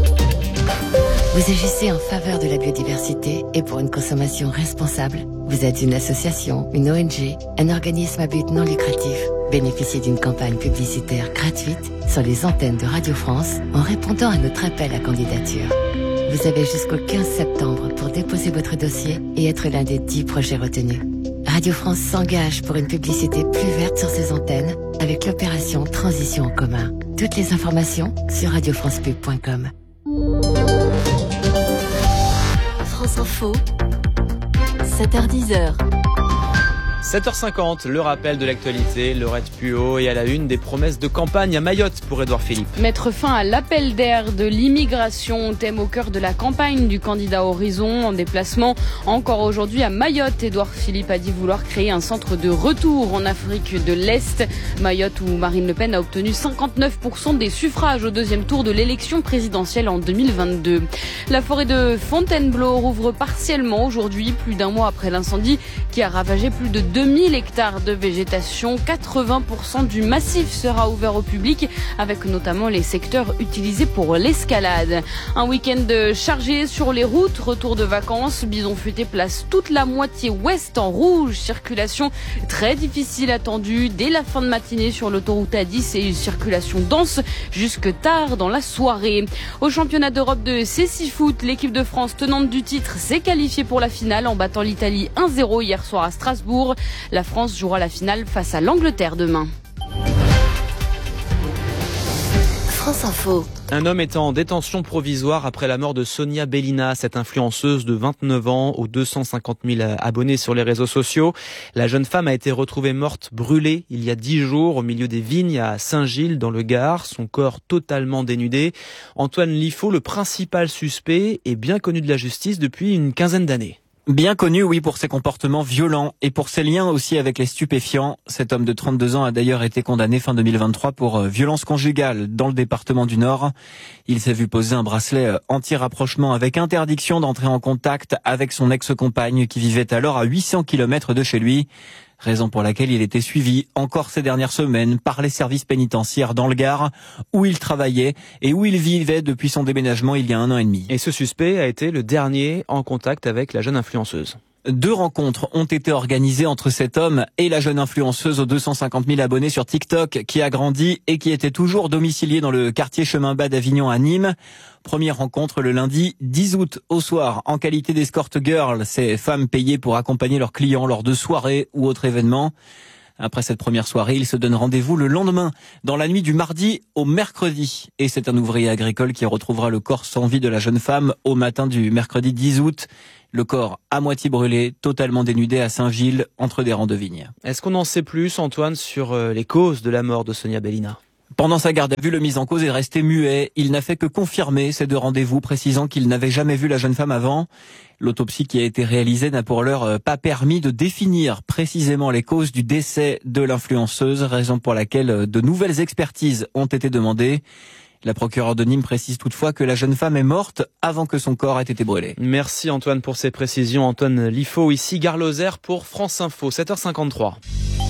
S24: agissez en faveur de la biodiversité et pour une consommation responsable. Vous êtes une association, une O N G, un organisme à but non lucratif. Bénéficiez d'une campagne publicitaire gratuite sur les antennes de Radio France en répondant à notre appel à candidature. Vous avez jusqu'au quinze septembre pour déposer votre dossier et être l'un des dix projets retenus. Radio France s'engage pour une publicité plus verte sur ses antennes avec l'opération Transition en commun. Toutes les informations sur radio france pub point com.
S17: France Info, sept heures dix.
S2: sept heures cinquante, le rappel de l'actualité, Laurette Puot et à la une des promesses de campagne à Mayotte pour Édouard Philippe.
S25: Mettre fin à l'appel d'air de l'immigration, thème au cœur de la campagne du candidat Horizon en déplacement encore aujourd'hui à Mayotte. Édouard Philippe a dit vouloir créer un centre de retour en Afrique de l'Est. Mayotte où Marine Le Pen a obtenu cinquante-neuf pour cent des suffrages au deuxième tour de l'élection présidentielle en deux mille vingt-deux. La forêt de Fontainebleau rouvre partiellement aujourd'hui, plus d'un mois après l'incendie qui a ravagé plus de deux mille hectares de végétation. quatre-vingts pour cent du massif sera ouvert au public, avec notamment les secteurs utilisés pour l'escalade. Un week-end chargé sur les routes, retour de vacances. Bison Futé place toute la moitié ouest en rouge. Circulation très difficile attendue dès la fin de matinée sur l'autoroute A dix et une circulation dense jusque tard dans la soirée. Au championnat d'Europe de Cécifoot, l'équipe de France tenante du titre s'est qualifiée pour la finale en battant l'Italie un zéro hier soir à Strasbourg. La France jouera la finale face à l'Angleterre demain.
S17: France Info.
S2: Un homme est en détention provisoire après la mort de Sonia Belina, cette influenceuse de vingt-neuf ans aux deux cent cinquante mille abonnés sur les réseaux sociaux. La jeune femme a été retrouvée morte brûlée il y a dix jours au milieu des vignes à Saint-Gilles dans le Gard, son corps totalement dénudé. Antoine Liffaut, le principal suspect, est bien connu de la justice depuis une quinzaine d'années.
S26: Bien connu, oui, pour ses comportements violents et pour ses liens aussi avec les stupéfiants. Cet homme de trente-deux ans a d'ailleurs été condamné fin deux mille vingt-trois pour violence conjugale dans le département du Nord. Il s'est vu poser un bracelet anti-rapprochement avec interdiction d'entrer en contact avec son ex-compagne qui vivait alors à huit cents kilomètres de chez lui. raison pour laquelle il était suivi encore ces dernières semaines par les services pénitentiaires dans le Gard, où il travaillait et où il vivait depuis son déménagement il y a un an et demi.
S2: Et ce suspect a été le dernier en contact avec la jeune influenceuse.
S26: Deux rencontres ont été organisées entre cet homme et la jeune influenceuse aux deux cent cinquante mille abonnés sur TikTok, qui a grandi et qui était toujours domiciliée dans le quartier Chemin Bas d'Avignon à Nîmes. Première rencontre le lundi dix août au soir, en qualité d'escort girl, ces femmes payées pour accompagner leurs clients lors de soirées ou autres événements. Après cette première soirée, ils se donnent rendez-vous le lendemain, dans la nuit du mardi au mercredi. Et c'est un ouvrier agricole qui retrouvera le corps sans vie de la jeune femme au matin du mercredi dix août. Le corps à moitié brûlé, totalement dénudé à Saint-Gilles, entre des rangs de vignes.
S2: Est-ce qu'on en sait plus, Antoine, sur les causes de la mort de Sonia Bellina ?
S26: Pendant sa garde à vue, le mis en cause est resté muet. Il n'a fait que confirmer ces deux rendez-vous, précisant qu'il n'avait jamais vu la jeune femme avant. L'autopsie qui a été réalisée n'a pour l'heure pas permis de définir précisément les causes du décès de l'influenceuse, raison pour laquelle de nouvelles expertises ont été demandées. La procureure de Nîmes précise toutefois que la jeune femme est morte avant que son corps ait été brûlé.
S2: Merci Antoine pour ces précisions. Antoine Liffaut, ici Gare Lozère pour France Info, sept heures cinquante-trois.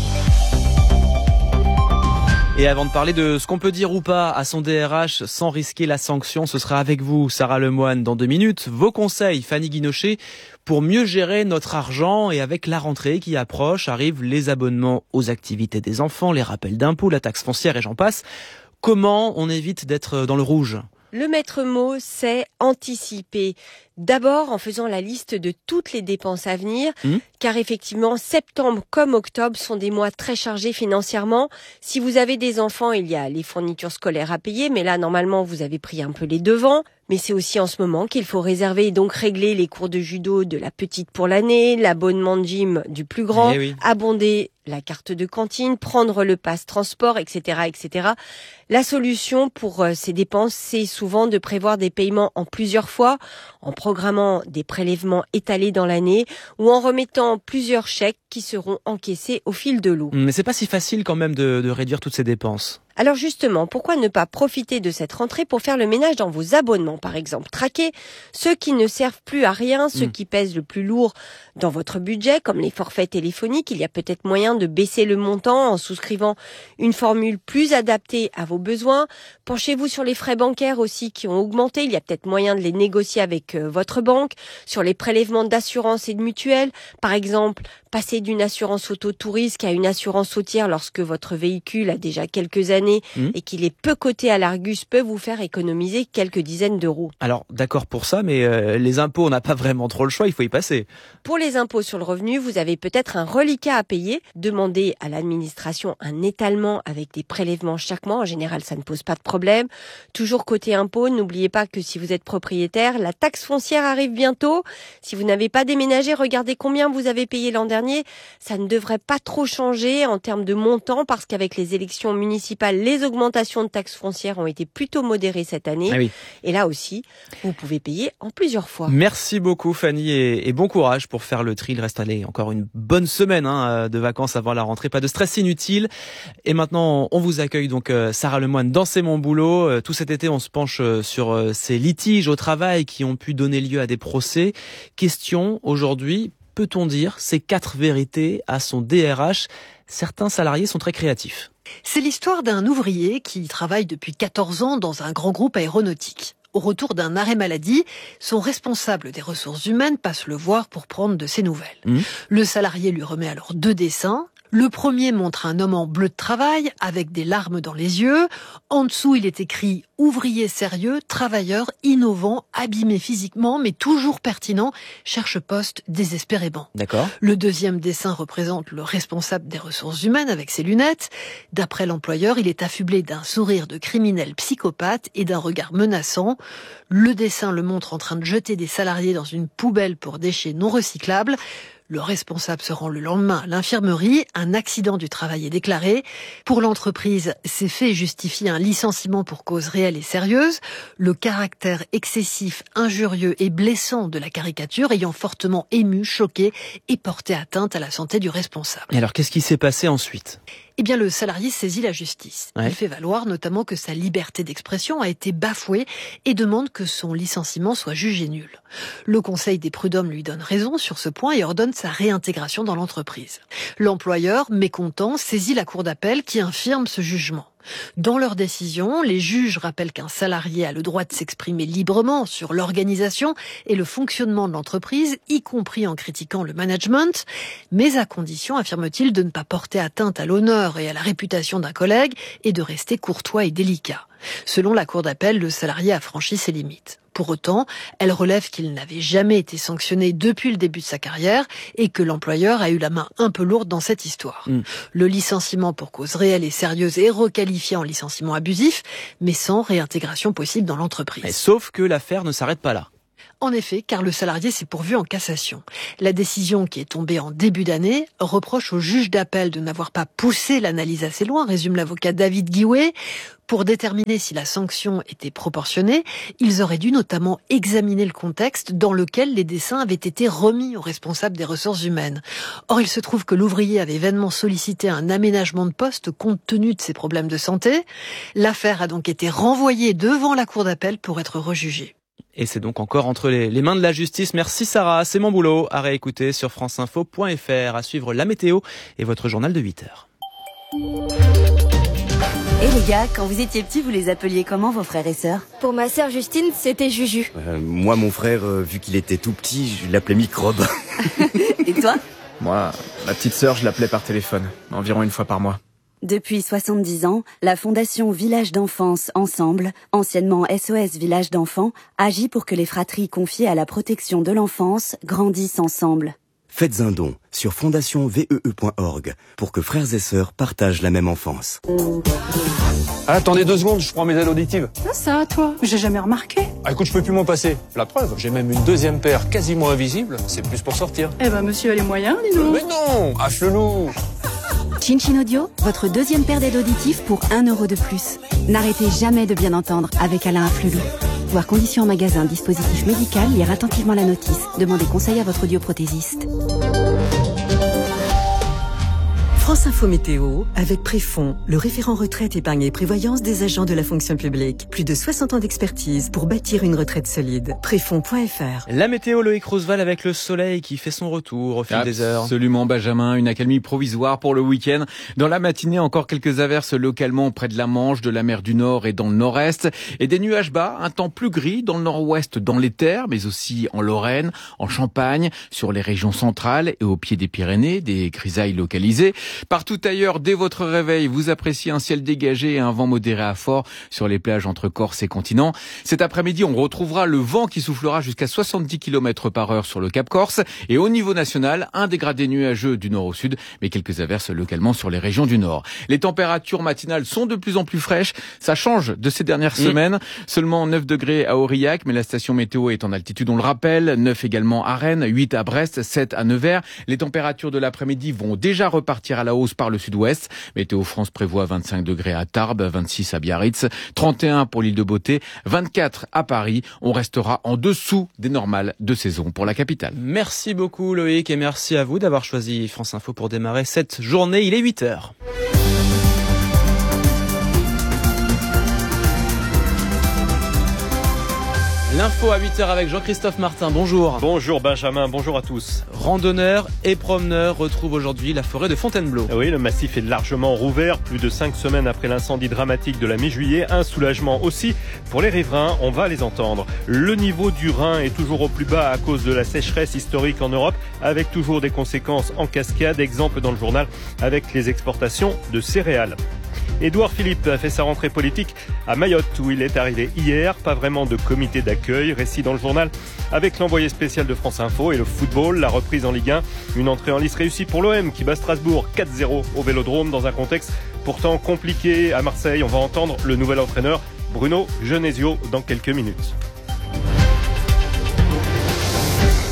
S2: Et avant de parler de ce qu'on peut dire ou pas à son D R H sans risquer la sanction, ce sera avec vous, Sarah Lemoine, dans deux minutes. Vos conseils, Fanny Guinochet, pour mieux gérer notre argent. Et avec la rentrée qui approche, arrivent les abonnements aux activités des enfants, les rappels d'impôts, la taxe foncière et j'en passe. Comment on évite d'être dans le rouge ?
S16: Le maître mot, c'est anticiper. D'abord en faisant la liste de toutes les dépenses à venir, mmh. car effectivement, septembre comme octobre sont des mois très chargés financièrement. Si vous avez des enfants, il y a les fournitures scolaires à payer, mais là, normalement, vous avez pris un peu les devants. Mais c'est aussi en ce moment qu'il faut réserver et donc régler les cours de judo de la petite pour l'année, l'abonnement de gym du plus grand,
S2: eh oui.
S16: abonder la carte de cantine, prendre le pass transport, et cetera, et cetera. La solution pour ces dépenses, c'est souvent de prévoir des paiements en plusieurs fois, en programmant des prélèvements étalés dans l'année ou en remettant plusieurs chèques qui seront encaissés au fil de l'eau.
S2: Mais c'est pas si facile quand même de, de réduire toutes ces dépenses.
S16: Alors justement, pourquoi ne pas profiter de cette rentrée pour faire le ménage dans vos abonnements, par exemple? Traquer ceux qui ne servent plus à rien, ceux mmh. qui pèsent le plus lourd dans votre budget, comme les forfaits téléphoniques. Il y a peut-être moyen de baisser le montant en souscrivant une formule plus adaptée à vos besoins. Penchez-vous sur les frais bancaires aussi qui ont augmenté. Il y a peut-être moyen de les négocier avec euh, votre banque. Sur les prélèvements d'assurance et de mutuelle, par exemple, passer d'une assurance auto tout risque à une assurance routière lorsque votre véhicule a déjà quelques années Mmh. et qu'il est peu coté à l'Argus peut vous faire économiser quelques dizaines d'euros.
S2: Alors d'accord pour ça, mais euh, les impôts, on n'a pas vraiment trop le choix, il faut y passer.
S16: Pour les impôts sur le revenu, vous avez peut-être un reliquat à payer. Demandez à l'administration un étalement avec des prélèvements chaque mois. En général, ça ne pose pas de problème. Toujours côté impôts, n'oubliez pas que si vous êtes propriétaire, la taxe foncière arrive bientôt. Si vous n'avez pas déménagé, regardez combien vous avez payé l'an dernier. Ça ne devrait pas trop changer en termes de montant parce qu'avec les élections municipales, les augmentations de taxes foncières ont été plutôt modérées cette année.
S2: Ah oui.
S16: Et là aussi, vous pouvez payer en plusieurs fois.
S2: Merci beaucoup Fanny et, et bon courage pour faire le tri. Il reste allez, encore une bonne semaine hein, de vacances avant la rentrée. Pas de stress inutile. Et maintenant, on vous accueille donc Sarah Lemoine dans C'est mon boulot. Tout cet été, on se penche sur ces litiges au travail qui ont pu donner lieu à des procès. Question aujourd'hui, peut-on dire ces quatre vérités à son D R H? Certains salariés sont très créatifs.
S5: C'est l'histoire d'un ouvrier qui travaille depuis quatorze ans dans un grand groupe aéronautique. Au retour d'un arrêt maladie, son responsable des ressources humaines passe le voir pour prendre de ses nouvelles. Mmh. Le salarié lui remet alors deux dessins. Le premier montre un homme en bleu de travail avec des larmes dans les yeux. En dessous, il est écrit « Ouvrier sérieux, travailleur, innovant, abîmé physiquement, mais toujours pertinent, cherche poste désespérément. »
S2: D'accord.
S5: Le deuxième dessin représente le responsable des ressources humaines avec ses lunettes. D'après l'employeur, il est affublé d'un sourire de criminel psychopathe et d'un regard menaçant. Le dessin le montre en train de jeter des salariés dans une poubelle pour déchets non recyclables. Le responsable se rend le lendemain à l'infirmerie. Un accident du travail est déclaré. Pour l'entreprise, ces faits justifient un licenciement pour cause réelle et sérieuse. Le caractère excessif, injurieux et blessant de la caricature ayant fortement ému, choqué et porté atteinte à la santé du responsable.
S2: Et alors, qu'est-ce qui s'est passé ensuite ?
S5: Eh bien, le salarié saisit la justice. Ouais. Il fait valoir notamment que sa liberté d'expression a été bafouée et demande que son licenciement soit jugé nul. Le Conseil des prud'hommes lui donne raison sur ce point et ordonne sa réintégration dans l'entreprise. L'employeur, mécontent, saisit la cour d'appel qui infirme ce jugement. Dans leur décision, les juges rappellent qu'un salarié a le droit de s'exprimer librement sur l'organisation et le fonctionnement de l'entreprise, y compris en critiquant le management, mais à condition, affirme-t-il, de ne pas porter atteinte à l'honneur et à la réputation d'un collègue et de rester courtois et délicat. Selon la cour d'appel, le salarié a franchi ses limites. Pour autant, elle relève qu'il n'avait jamais été sanctionné depuis le début de sa carrière et que l'employeur a eu la main un peu lourde dans cette histoire. Mmh. Le licenciement pour cause réelle et sérieuse est requalifié en licenciement abusif, mais sans réintégration possible dans l'entreprise.
S2: Et sauf que l'affaire ne s'arrête pas là.
S5: En effet, car le salarié s'est pourvu en cassation. La décision qui est tombée en début d'année reproche au juge d'appel de n'avoir pas poussé l'analyse assez loin, résume l'avocat David Guiouet. Pour déterminer si la sanction était proportionnée, ils auraient dû notamment examiner le contexte dans lequel les dessins avaient été remis aux responsables des ressources humaines. Or, il se trouve que l'ouvrier avait vainement sollicité un aménagement de poste compte tenu de ses problèmes de santé. L'affaire a donc été renvoyée devant la cour d'appel pour être rejugée.
S2: Et c'est donc encore entre les, les mains de la justice. Merci Sarah, c'est mon boulot. À réécouter sur franceinfo point f r. À suivre la météo et votre journal de huit heures.
S6: Et les gars, quand vous étiez petits, vous les appeliez comment vos frères et sœurs?
S9: Pour ma sœur Justine, c'était Juju.
S10: Euh, moi, mon frère, euh, vu qu'il était tout petit, je l'appelais Microbe.
S6: Et toi?
S11: Moi, ma petite sœur, je l'appelais par téléphone, environ une fois par mois.
S6: Depuis soixante-dix ans, la Fondation Village d'Enfance Ensemble, anciennement S O S Village d'Enfants, agit pour que les fratries confiées à la protection de l'enfance grandissent ensemble.
S10: Faites un don sur fondation v e e point org pour que frères et sœurs partagent la même enfance.
S12: Ah, attendez deux secondes, je prends mes aides auditives.
S9: Ah ça, toi, j'ai jamais remarqué.
S12: Ah écoute, je peux plus m'en passer. La preuve, j'ai même une deuxième paire quasiment invisible. C'est plus pour sortir.
S9: Eh ben, monsieur a les moyens, dis donc.
S12: Mais non, ah chelou.
S6: Chin-Chin Audio, votre deuxième paire d'aides auditives pour un euro de plus. N'arrêtez jamais de bien entendre avec Alain Afflelou. Voir conditions en magasin, dispositif médical, lire attentivement la notice. Demandez conseil à votre audioprothésiste.
S14: France Info Météo, avec Préfond, le référent retraite, épargne et prévoyance des agents de la fonction publique. Plus de soixante ans d'expertise pour bâtir une retraite solide. Préfond point f r.
S2: La météo, Loïc Roosevelt avec le soleil qui fait son retour au fil
S7: Absolument,
S2: des heures.
S7: Absolument, Benjamin. Une accalmie provisoire pour le week-end. Dans la matinée, encore quelques averses localement près de la Manche, de la mer du Nord et dans le nord-est. Et des nuages bas, un temps plus gris dans le nord-ouest, dans les terres, mais aussi en Lorraine, en Champagne, sur les régions centrales et au pied des Pyrénées, des grisailles localisées. Partout ailleurs, dès votre réveil, vous appréciez un ciel dégagé et un vent modéré à fort sur les plages entre Corse et continent. Cet après-midi, on retrouvera le vent qui soufflera jusqu'à soixante-dix kilomètres par heure sur le Cap Corse. Et au niveau national, un dégradé nuageux du nord au sud, mais quelques averses localement sur les régions du nord. Les températures matinales sont de plus en plus fraîches. Ça change de ces dernières mmh. semaines. Seulement neuf degrés à Aurillac, mais la station météo est en altitude, on le rappelle. neuf également à Rennes, huit à Brest, sept à Nevers. Les températures de l'après-midi vont déjà repartir à la hausse par le sud-ouest. Météo France prévoit vingt-cinq degrés à Tarbes, vingt-six à Biarritz, trente et un pour l'île de Beauté, vingt-quatre à Paris. On restera en dessous des normales de saison pour la capitale.
S2: Merci beaucoup Loïc et merci à vous d'avoir choisi France Info pour démarrer cette journée. Il est huit heures. L'info à huit heures avec Jean-Christophe Martin. Bonjour.
S18: Bonjour Benjamin, bonjour à tous.
S2: Randonneurs et promeneurs retrouvent aujourd'hui la forêt de Fontainebleau.
S18: Oui, le massif est largement rouvert. Plus de cinq semaines après l'incendie dramatique de la mi-juillet. Un soulagement aussi pour les riverains. On va les entendre. Le niveau du Rhin est toujours au plus bas à cause de la sécheresse historique en Europe, avec toujours des conséquences en cascade. Exemple dans le journal avec les exportations de céréales. Édouard Philippe a fait sa rentrée politique à Mayotte où il est arrivé hier. Pas vraiment de comité d'accueil. Récit dans le journal avec l'envoyé spécial de France Info et le football, la reprise en Ligue un. Une entrée en lice réussie pour l'O M qui bat Strasbourg quatre zéro au Vélodrome dans un contexte pourtant compliqué à Marseille. On va entendre le nouvel entraîneur Bruno Genesio dans quelques minutes.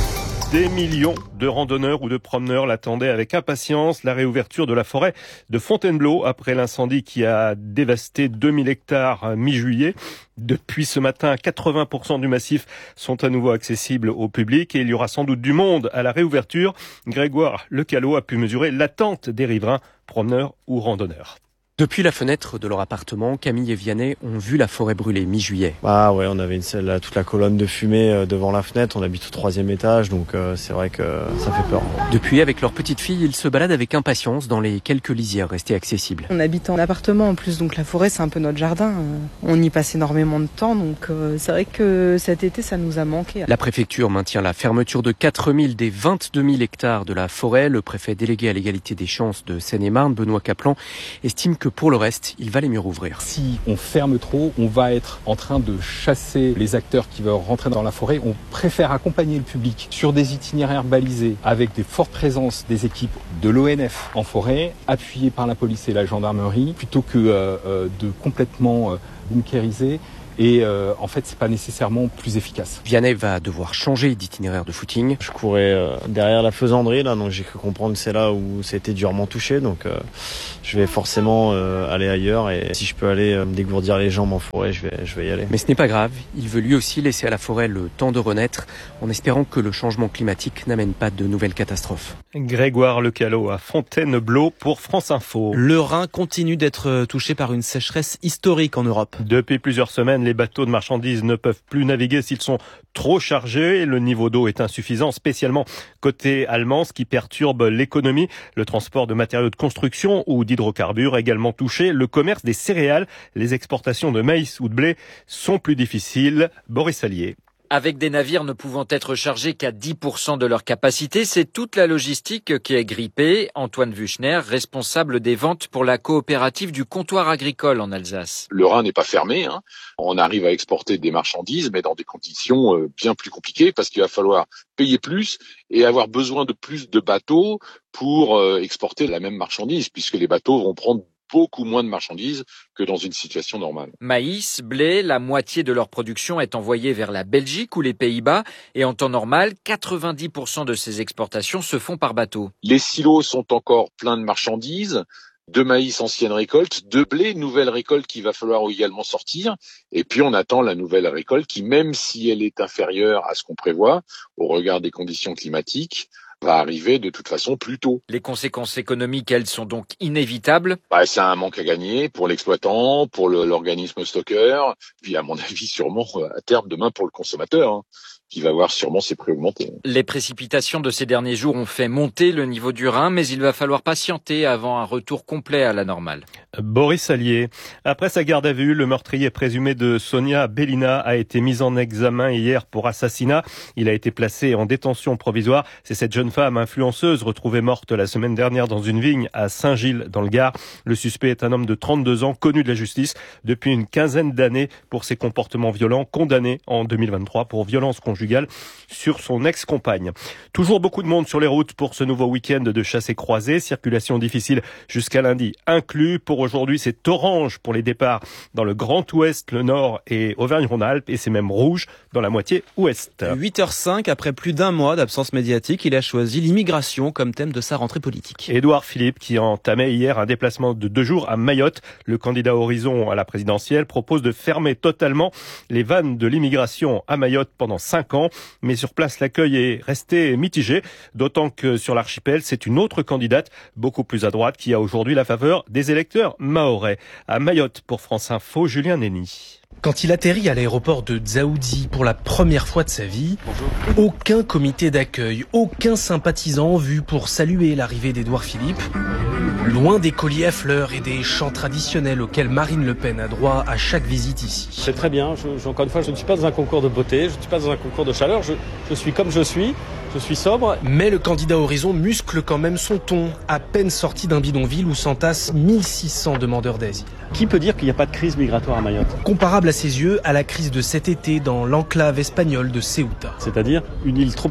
S8: Des millions de randonneurs ou de promeneurs l'attendaient avec impatience, la réouverture de la forêt de Fontainebleau après l'incendie qui a dévasté deux mille hectares mi-juillet. Depuis ce matin, quatre-vingts pour cent du massif sont à nouveau accessibles au public et il y aura sans doute du monde à la réouverture. Grégoire Lecalot a pu mesurer l'attente des riverains, promeneurs ou randonneurs.
S13: Depuis la fenêtre de leur appartement, Camille et Vianney ont vu la forêt brûler mi-juillet.
S15: Ah ouais, on avait une selle, toute la colonne de fumée devant la fenêtre. On habite au troisième étage, donc euh, c'est vrai que ça fait peur.
S13: Depuis, avec leur petite fille, ils se baladent avec impatience dans les quelques lisières restées accessibles.
S19: On habite en appartement en plus, donc la forêt c'est un peu notre jardin. On y passe énormément de temps, donc euh, c'est vrai que cet été ça nous a manqué.
S13: La préfecture maintient la fermeture de quatre mille des vingt-deux mille hectares de la forêt. Le préfet délégué à l'égalité des chances de Seine-et-Marne, Benoît Caplan, estime que pour le reste, il valait mieux rouvrir.
S20: Si on ferme trop, on va être en train de chasser les acteurs qui veulent rentrer dans la forêt. On préfère accompagner le public sur des itinéraires balisés avec des fortes présences des équipes de l'O N F en forêt, appuyées par la police et la gendarmerie, plutôt que euh, de complètement euh, bunkériser. Et euh, en fait, c'est pas nécessairement plus efficace.
S13: Vianney va devoir changer d'itinéraire de footing.
S15: Je courais euh, derrière la faisanderie, là, donc j'ai cru comprendre que c'est là où c'était durement touché. Donc euh, je vais forcément euh, aller ailleurs. Et si je peux aller euh, me dégourdir les jambes en forêt, je vais, je vais y aller.
S13: Mais ce n'est pas grave. Il veut lui aussi laisser à la forêt le temps de renaître, en espérant que le changement climatique n'amène pas de nouvelles catastrophes.
S8: Grégoire Lecalot à Fontainebleau pour France Info.
S2: Le Rhin continue d'être touché par une sécheresse historique en Europe.
S8: Depuis plusieurs semaines, les bateaux de marchandises ne peuvent plus naviguer s'ils sont trop chargés et le niveau d'eau est insuffisant, spécialement côté allemand, ce qui perturbe l'économie. Le transport de matériaux de construction ou d'hydrocarbures également touché. Le commerce des céréales, les exportations de maïs ou de blé sont plus difficiles. Boris Allier.
S21: Avec des navires ne pouvant être chargés qu'à dix pour cent de leur capacité, c'est toute la logistique qui est grippée. Antoine Vuchner, responsable des ventes pour la coopérative du comptoir agricole en Alsace.
S27: Le Rhin n'est pas fermé, hein. On arrive à exporter des marchandises, mais dans des conditions bien plus compliquées parce qu'il va falloir payer plus et avoir besoin de plus de bateaux pour exporter la même marchandise, puisque les bateaux vont prendre beaucoup moins de marchandises que dans une situation normale.
S21: Maïs, blé, la moitié de leur production est envoyée vers la Belgique ou les Pays-Bas et en temps normal, quatre-vingt-dix pour cent de ces exportations se font par bateau.
S27: Les silos sont encore pleins de marchandises, de maïs ancienne récolte, de blé nouvelle récolte qu'il va falloir également sortir et puis on attend la nouvelle récolte qui, même si elle est inférieure à ce qu'on prévoit au regard des conditions climatiques, va arriver de toute façon plus tôt.
S21: Les conséquences économiques, elles, sont donc inévitables.
S27: Bah, c'est un manque à gagner pour l'exploitant, pour le, l'organisme stockeur, puis à mon avis sûrement à terme demain pour le consommateur, hein, qui va voir sûrement ses prix augmenter.
S21: Les précipitations de ces derniers jours ont fait monter le niveau du Rhin, mais il va falloir patienter avant un retour complet à la normale.
S8: Boris Allier. Après sa garde à vue, le meurtrier présumé de Sonia Belina a été mis en examen hier pour assassinat. Il a été placé en détention provisoire. C'est cette jeune femme influenceuse retrouvée morte la semaine dernière dans une vigne à Saint-Gilles dans le Gard. Le suspect est un homme de trente-deux ans, connu de la justice depuis une quinzaine d'années pour ses comportements violents, condamné en deux mille vingt-trois pour violence conjugale sur son ex-compagne. Toujours beaucoup de monde sur les routes pour ce nouveau week-end de chasse et croisée. Circulation difficile jusqu'à lundi inclus. Pour aujourd'hui, c'est orange pour les départs dans le Grand Ouest, le Nord et Auvergne-Rhône-Alpes, et c'est même rouge dans la moitié ouest.
S2: huit heures cinq, après plus d'un mois d'absence médiatique, il a choisi l'immigration comme thème de sa rentrée politique.
S8: Édouard Philippe, qui entamait hier un déplacement de deux jours à Mayotte, le candidat Horizon à la présidentielle, propose de fermer totalement les vannes de l'immigration à Mayotte pendant cinq ans. Mais sur place, l'accueil est resté mitigé, d'autant que sur l'archipel, c'est une autre candidate, beaucoup plus à droite, qui a aujourd'hui la faveur des électeurs mahorais. À Mayotte, pour France Info, Julien Nény.
S28: Quand il atterrit à l'aéroport de Dzaoudzi pour la première fois de sa vie, Bonjour. Aucun comité d'accueil, aucun sympathisant vu pour saluer l'arrivée d'Édouard Philippe. Loin des colliers à fleurs et des chants traditionnels auxquels Marine Le Pen a droit à chaque visite ici.
S29: C'est très bien, je, je, encore une fois, je ne suis pas dans un concours de beauté, je ne suis pas dans un concours de chaleur, je, je suis comme je suis. Je suis sobre.
S28: Mais le candidat Horizon muscle quand même son ton, à peine sorti d'un bidonville où s'entassent mille six cents demandeurs d'asile.
S29: Qui peut dire qu'il n'y a pas de crise migratoire à Mayotte ?
S28: Comparable à ses yeux à la crise de cet été dans l'enclave espagnole de Ceuta.
S29: C'est-à-dire une île trop petite ?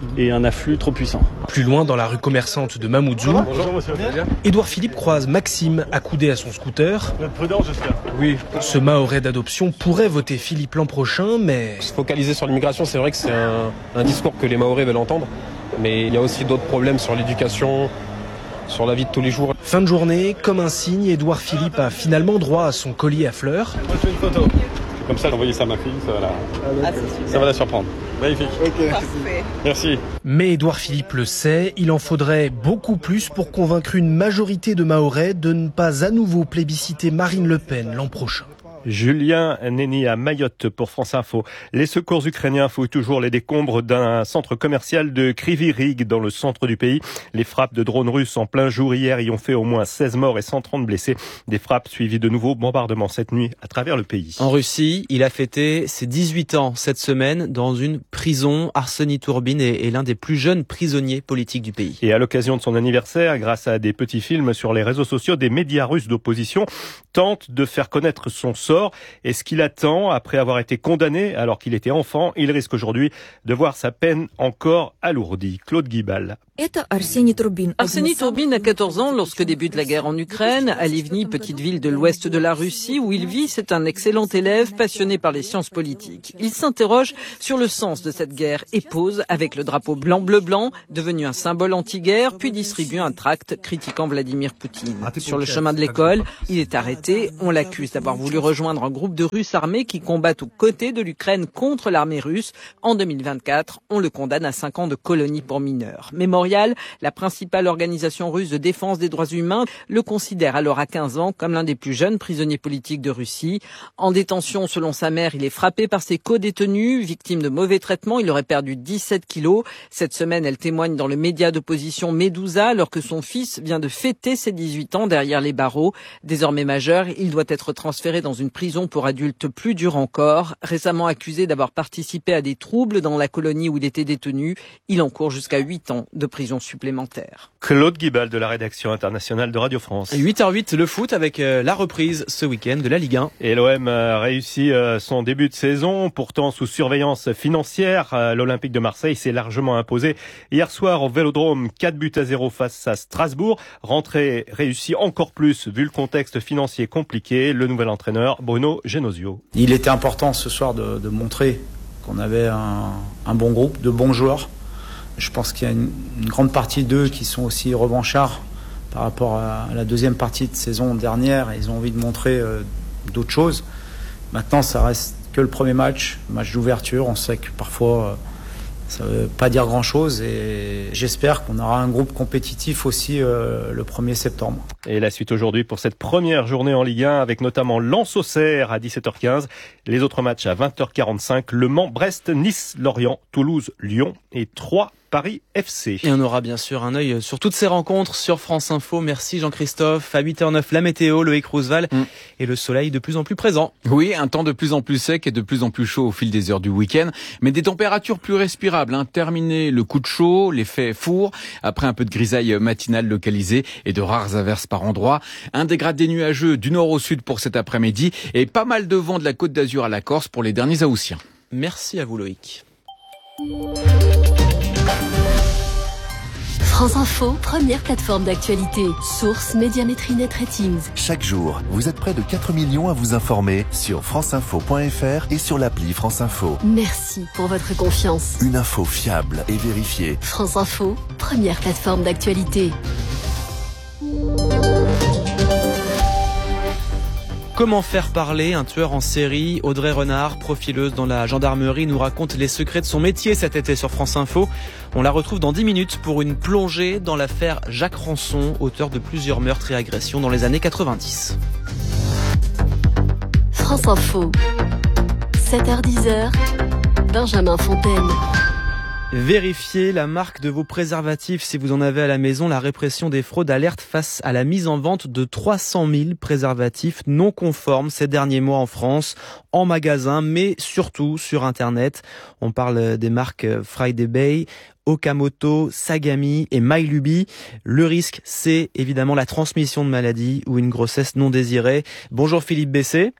S29: et un afflux trop puissant.
S28: Plus loin, dans la rue commerçante de Mamoudzou,
S29: Bonjour monsieur.
S28: Édouard Philippe croise Maxime accoudé à son scooter.
S29: Vous êtes prudent, j'espère. Oui.
S28: Ce Mahorais d'adoption pourrait voter Philippe l'an prochain, mais...
S12: Se focaliser sur l'immigration, c'est vrai que c'est un, un discours que les Mahorais veulent entendre. Mais il y a aussi d'autres problèmes sur l'éducation, sur la vie de tous les jours.
S28: Fin de journée, comme un signe, Édouard Philippe a finalement droit à son collier à fleurs.
S29: Moi je fais une photo. Comme ça, j'envoie ça à ma fille, ça va la, ah, ça va la surprendre. Magnifique. Okay. Parfait. Merci.
S28: Mais Édouard Philippe le sait, il en faudrait beaucoup plus pour convaincre une majorité de Mahorais de ne pas à nouveau plébisciter Marine Le Pen l'an prochain.
S8: Julien Néni à Mayotte pour France Info. Les secours ukrainiens fouillent toujours les décombres d'un centre commercial de Kryvyi Rih dans le centre du pays. Les frappes de drones russes en plein jour hier y ont fait au moins seize morts et cent trente blessés. Des frappes suivies de nouveaux bombardements cette nuit à travers le pays.
S2: En Russie, il a fêté ses dix-huit ans cette semaine dans une prison. Arseny Tourbine est, est l'un des plus jeunes prisonniers politiques du pays.
S8: Et à l'occasion de son anniversaire, grâce à des petits films sur les réseaux sociaux, des médias russes d'opposition tentent de faire connaître son sort. Et ce qu'il attend, après avoir été condamné alors qu'il était enfant, il risque aujourd'hui de voir sa peine encore alourdie. Claude Guibal.
S1: Arseny Tourbine a quatorze ans lorsque débute la guerre en Ukraine. À Livny, petite ville de l'ouest de la Russie où il vit, c'est un excellent élève passionné par les sciences politiques. Il s'interroge sur le sens de cette guerre et pose avec le drapeau blanc-bleu-blanc, devenu un symbole anti-guerre, puis distribue un tract critiquant Vladimir Poutine. Sur le chemin de l'école, il est arrêté. On l'accuse d'avoir voulu rejoindre un groupe de Russes armés qui combattent aux côtés de l'Ukraine contre l'armée russe. En deux mille vingt-quatre, on le condamne à cinq ans de colonie pour mineurs. Mémorial, la principale organisation russe de défense des droits humains, le considère alors à quinze ans comme l'un des plus jeunes prisonniers politiques de Russie. En détention, selon sa mère, il est frappé par ses co-détenus, victime de mauvais traitements. Il aurait perdu dix-sept kilos. Cette semaine, elle témoigne dans le média d'opposition Medusa alors que son fils vient de fêter ses dix-huit ans derrière les barreaux. Désormais majeur, il doit être transféré dans une prison pour adultes plus dure encore. Récemment accusé d'avoir participé à des troubles dans la colonie où il était détenu, il encourt jusqu'à huit ans de prison supplémentaire.
S8: Claude Guibal de la rédaction internationale de Radio France.
S2: huit heures huit, le foot avec la reprise ce week-end de la Ligue un.
S8: Et l'O M a réussi son début de saison, pourtant sous surveillance financière. L'Olympique de Marseille s'est largement imposé hier soir au Vélodrome, quatre buts à zéro face à Strasbourg. Rentrée réussie encore plus vu le contexte financier compliqué. Le nouvel entraîneur Bruno Genesio.
S3: Il était important ce soir de, de montrer qu'on avait un, un bon groupe, de bons joueurs. Je pense qu'il y a une, une grande partie d'eux qui sont aussi revanchards par rapport à la deuxième partie de saison dernière. Ils ont envie de montrer euh, d'autres choses. Maintenant, ça reste que le premier match, match d'ouverture. On sait que parfois, euh, ça ne veut pas dire grand-chose. Et j'espère qu'on aura un groupe compétitif aussi euh, le premier septembre.
S8: Et la suite aujourd'hui pour cette première journée en Ligue un avec notamment Lens-Auxerre à dix-sept heures quinze. Les autres matchs à vingt heures quarante-cinq. Le Mans, Brest, Nice, Lorient, Toulouse, Lyon et Troyes. Paris F C.
S2: Et on aura bien sûr un œil sur toutes ces rencontres sur France Info. Merci Jean-Christophe. À huit heures neuf, la météo, Loïc Roosevelt mm. et le soleil de plus en plus présent.
S7: Oui, un temps de plus en plus sec et de plus en plus chaud au fil des heures du week-end, mais des températures plus respirables. Hein. Terminé le coup de chaud, l'effet four, après un peu de grisaille matinale localisée et de rares averses par endroits. Un dégradé nuageux du nord au sud pour cet après-midi et pas mal de vent de la Côte d'Azur à la Corse pour les derniers Haussiens.
S2: Merci à vous Loïc.
S4: France Info, première plateforme d'actualité. Source Médiamétrie Net Ratings.
S17: Chaque jour, vous êtes près de quatre millions à vous informer sur franceinfo point f r et sur l'appli France Info.
S4: Merci pour votre confiance.
S17: Une info fiable et vérifiée.
S4: France Info, première plateforme d'actualité.
S2: Comment faire parler un tueur en série? Audrey Renard, profileuse dans la gendarmerie, nous raconte les secrets de son métier cet été sur France Info. On la retrouve dans dix minutes pour une plongée dans l'affaire Jacques Ranson, auteur de plusieurs meurtres et agressions dans les années quatre-vingt-dix.
S4: France Info, sept heures dix, Benjamin Fontaine.
S2: Vérifiez la marque de vos préservatifs si vous en avez à la maison. La répression des fraudes alerte face à la mise en vente de trois cent mille préservatifs non conformes ces derniers mois en France, en magasin, mais surtout sur Internet. On parle des marques Friday Bay, Okamoto, Sagami et Mylubi. Le risque, c'est évidemment la transmission de maladies ou une grossesse non désirée. Bonjour Philippe Bessé.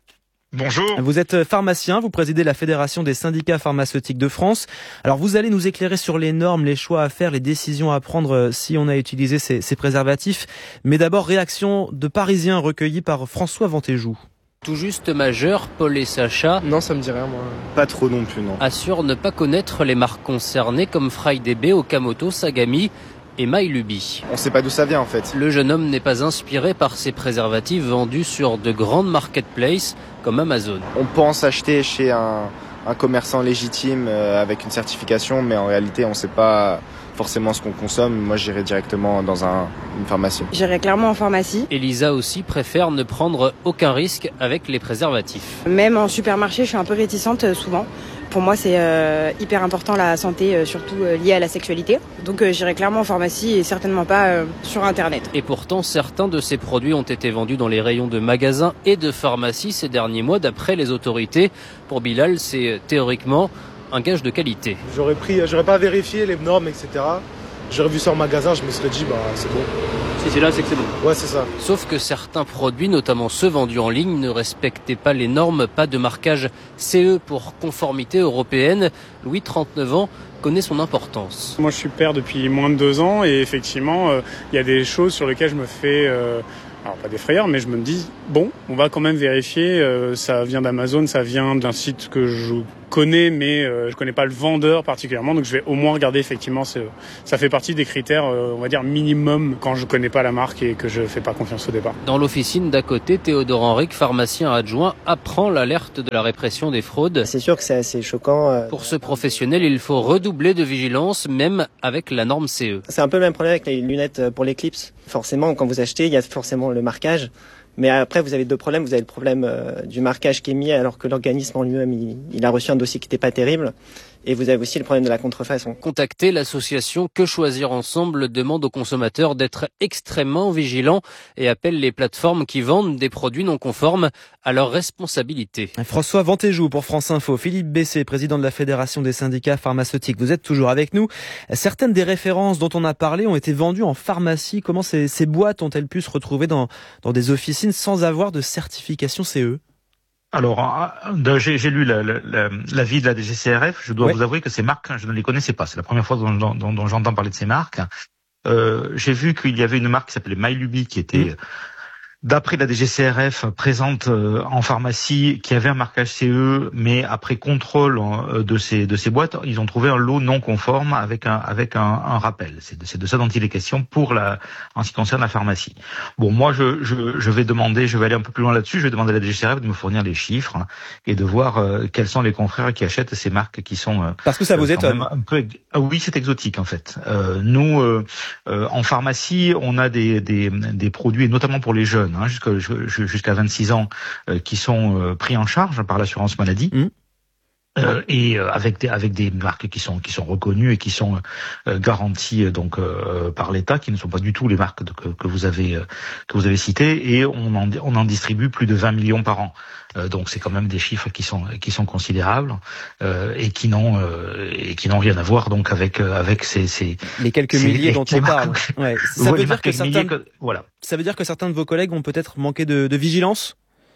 S5: Bonjour.
S2: Vous êtes pharmacien, vous présidez la Fédération des syndicats pharmaceutiques de France. Alors vous allez nous éclairer sur les normes, les choix à faire, les décisions à prendre si on a utilisé ces, ces préservatifs. Mais d'abord, réaction de Parisiens recueillis par François Ventéjou.
S10: Tout juste majeur, Paul et Sacha...
S11: Non, ça me dit rien, moi.
S10: Pas trop non plus, non. Assurent ne pas connaître les marques concernées comme Friday, Okamoto, Sagami et MyLuby.
S11: On sait pas d'où ça vient en fait.
S10: Le jeune homme n'est pas inspiré par ces préservatifs vendus sur de grandes marketplaces comme Amazon.
S11: On pense acheter chez un, un commerçant légitime euh, avec une certification, mais en réalité on sait pas forcément ce qu'on consomme. Moi j'irai directement dans un, une pharmacie.
S16: J'irai clairement en pharmacie.
S10: Elisa aussi préfère ne prendre aucun risque avec les préservatifs.
S16: Même en supermarché je suis un peu réticente euh, souvent. Pour moi, c'est euh, hyper important la santé, euh, surtout euh, liée à la sexualité. Donc euh, j'irai clairement en pharmacie et certainement pas euh, sur Internet.
S10: Et pourtant, certains de ces produits ont été vendus dans les rayons de magasins et de pharmacies ces derniers mois, d'après les autorités. Pour Bilal, c'est théoriquement un gage de qualité.
S22: J'aurais pris, j'aurais pas vérifié les normes, et cetera. J'aurais vu ça en magasin, je me serais dit, bah c'est bon.
S10: Si c'est là, c'est que c'est bon.
S22: Ouais, c'est ça.
S10: Sauf que certains produits, notamment ceux vendus en ligne, ne respectaient pas les normes, pas de marquage C E pour conformité européenne. Louis, trente-neuf ans, connaît son importance.
S23: Moi, je suis père depuis moins de deux ans et effectivement, il euh, y a des choses sur lesquelles je me fais... Euh Alors pas des frayeurs, mais je me dis, bon, on va quand même vérifier, euh, ça vient d'Amazon, ça vient d'un site que je connais, mais euh, je connais pas le vendeur particulièrement, donc je vais au moins regarder effectivement, ça fait partie des critères, euh, on va dire minimum, quand je connais pas la marque et que je fais pas confiance au départ.
S10: Dans l'officine d'à côté, Théodore Henrique, pharmacien adjoint, apprend l'alerte de la répression des fraudes.
S24: C'est sûr que c'est assez choquant. Euh...
S10: Pour ce professionnel, il faut redoubler de vigilance, même avec la norme C E.
S24: C'est un peu le même problème avec les lunettes pour l'éclipse. Forcément, quand vous achetez, il y a forcément le marquage. Mais après, vous avez deux problèmes. Vous avez le problème euh, du marquage qui est mis alors que l'organisme en lui-même, il, il a reçu un dossier qui n'était pas terrible. Et vous avez aussi le problème de la contrefaçon.
S10: Contactez l'association Que Choisir Ensemble demande aux consommateurs d'être extrêmement vigilants et appelle les plateformes qui vendent des produits non conformes à leur responsabilité.
S2: François Ventéjou pour France Info. Philippe Bessé, président de la Fédération des syndicats pharmaceutiques. Vous êtes toujours avec nous. Certaines des références dont on a parlé ont été vendues en pharmacie. Comment ces, ces boîtes ont-elles pu se retrouver dans, dans des officines sans avoir de certification C E ?
S25: Alors, j'ai, j'ai lu la, la, l'avis de la D G C R F. Je dois oui. vous avouer que ces marques, je ne les connaissais pas. C'est la première fois dont, dont, dont j'entends parler de ces marques. Euh, j'ai vu qu'il y avait une marque qui s'appelait MyLuby qui était... Mmh. D'après la D G C R F, présente euh, en pharmacie, qui avait un marquage C E, mais après contrôle euh, de ces de ces boîtes, ils ont trouvé un lot non conforme avec un avec un, un rappel. C'est de, c'est de ça dont il est question pour la en ce qui concerne la pharmacie. Bon, moi je je je vais demander, je vais aller un peu plus loin là-dessus. Je vais demander à la D G C R F de me fournir les chiffres hein, et de voir euh, quels sont les confrères qui achètent ces marques qui sont euh,
S2: parce que ça vous étonne
S25: un peu. Ah oui, c'est exotique en fait. Euh, nous euh, euh, en pharmacie, on a des des des produits, et notamment pour les jeunes. Hein, jusqu'à, jusqu'à vingt-six ans, euh, qui sont euh, pris en charge par l'assurance maladie. Mmh. Euh, et euh, avec des avec des marques qui sont qui sont reconnues et qui sont euh, garanties euh, donc euh, par l'État, qui ne sont pas du tout les marques de, que, que vous avez euh, que vous avez citées, et on en on en distribue plus de vingt millions par an. Euh, donc c'est quand même des chiffres qui sont qui sont considérables euh, et qui n'ont euh, et qui n'ont rien à voir donc avec euh, avec ces ces
S2: les quelques
S25: ces,
S2: milliers
S25: les,
S2: dont on parle. Ouais. Ça veut dire que certains
S25: que, voilà.
S2: Ça veut dire que certains de vos collègues ont peut-être manqué de, de vigilance.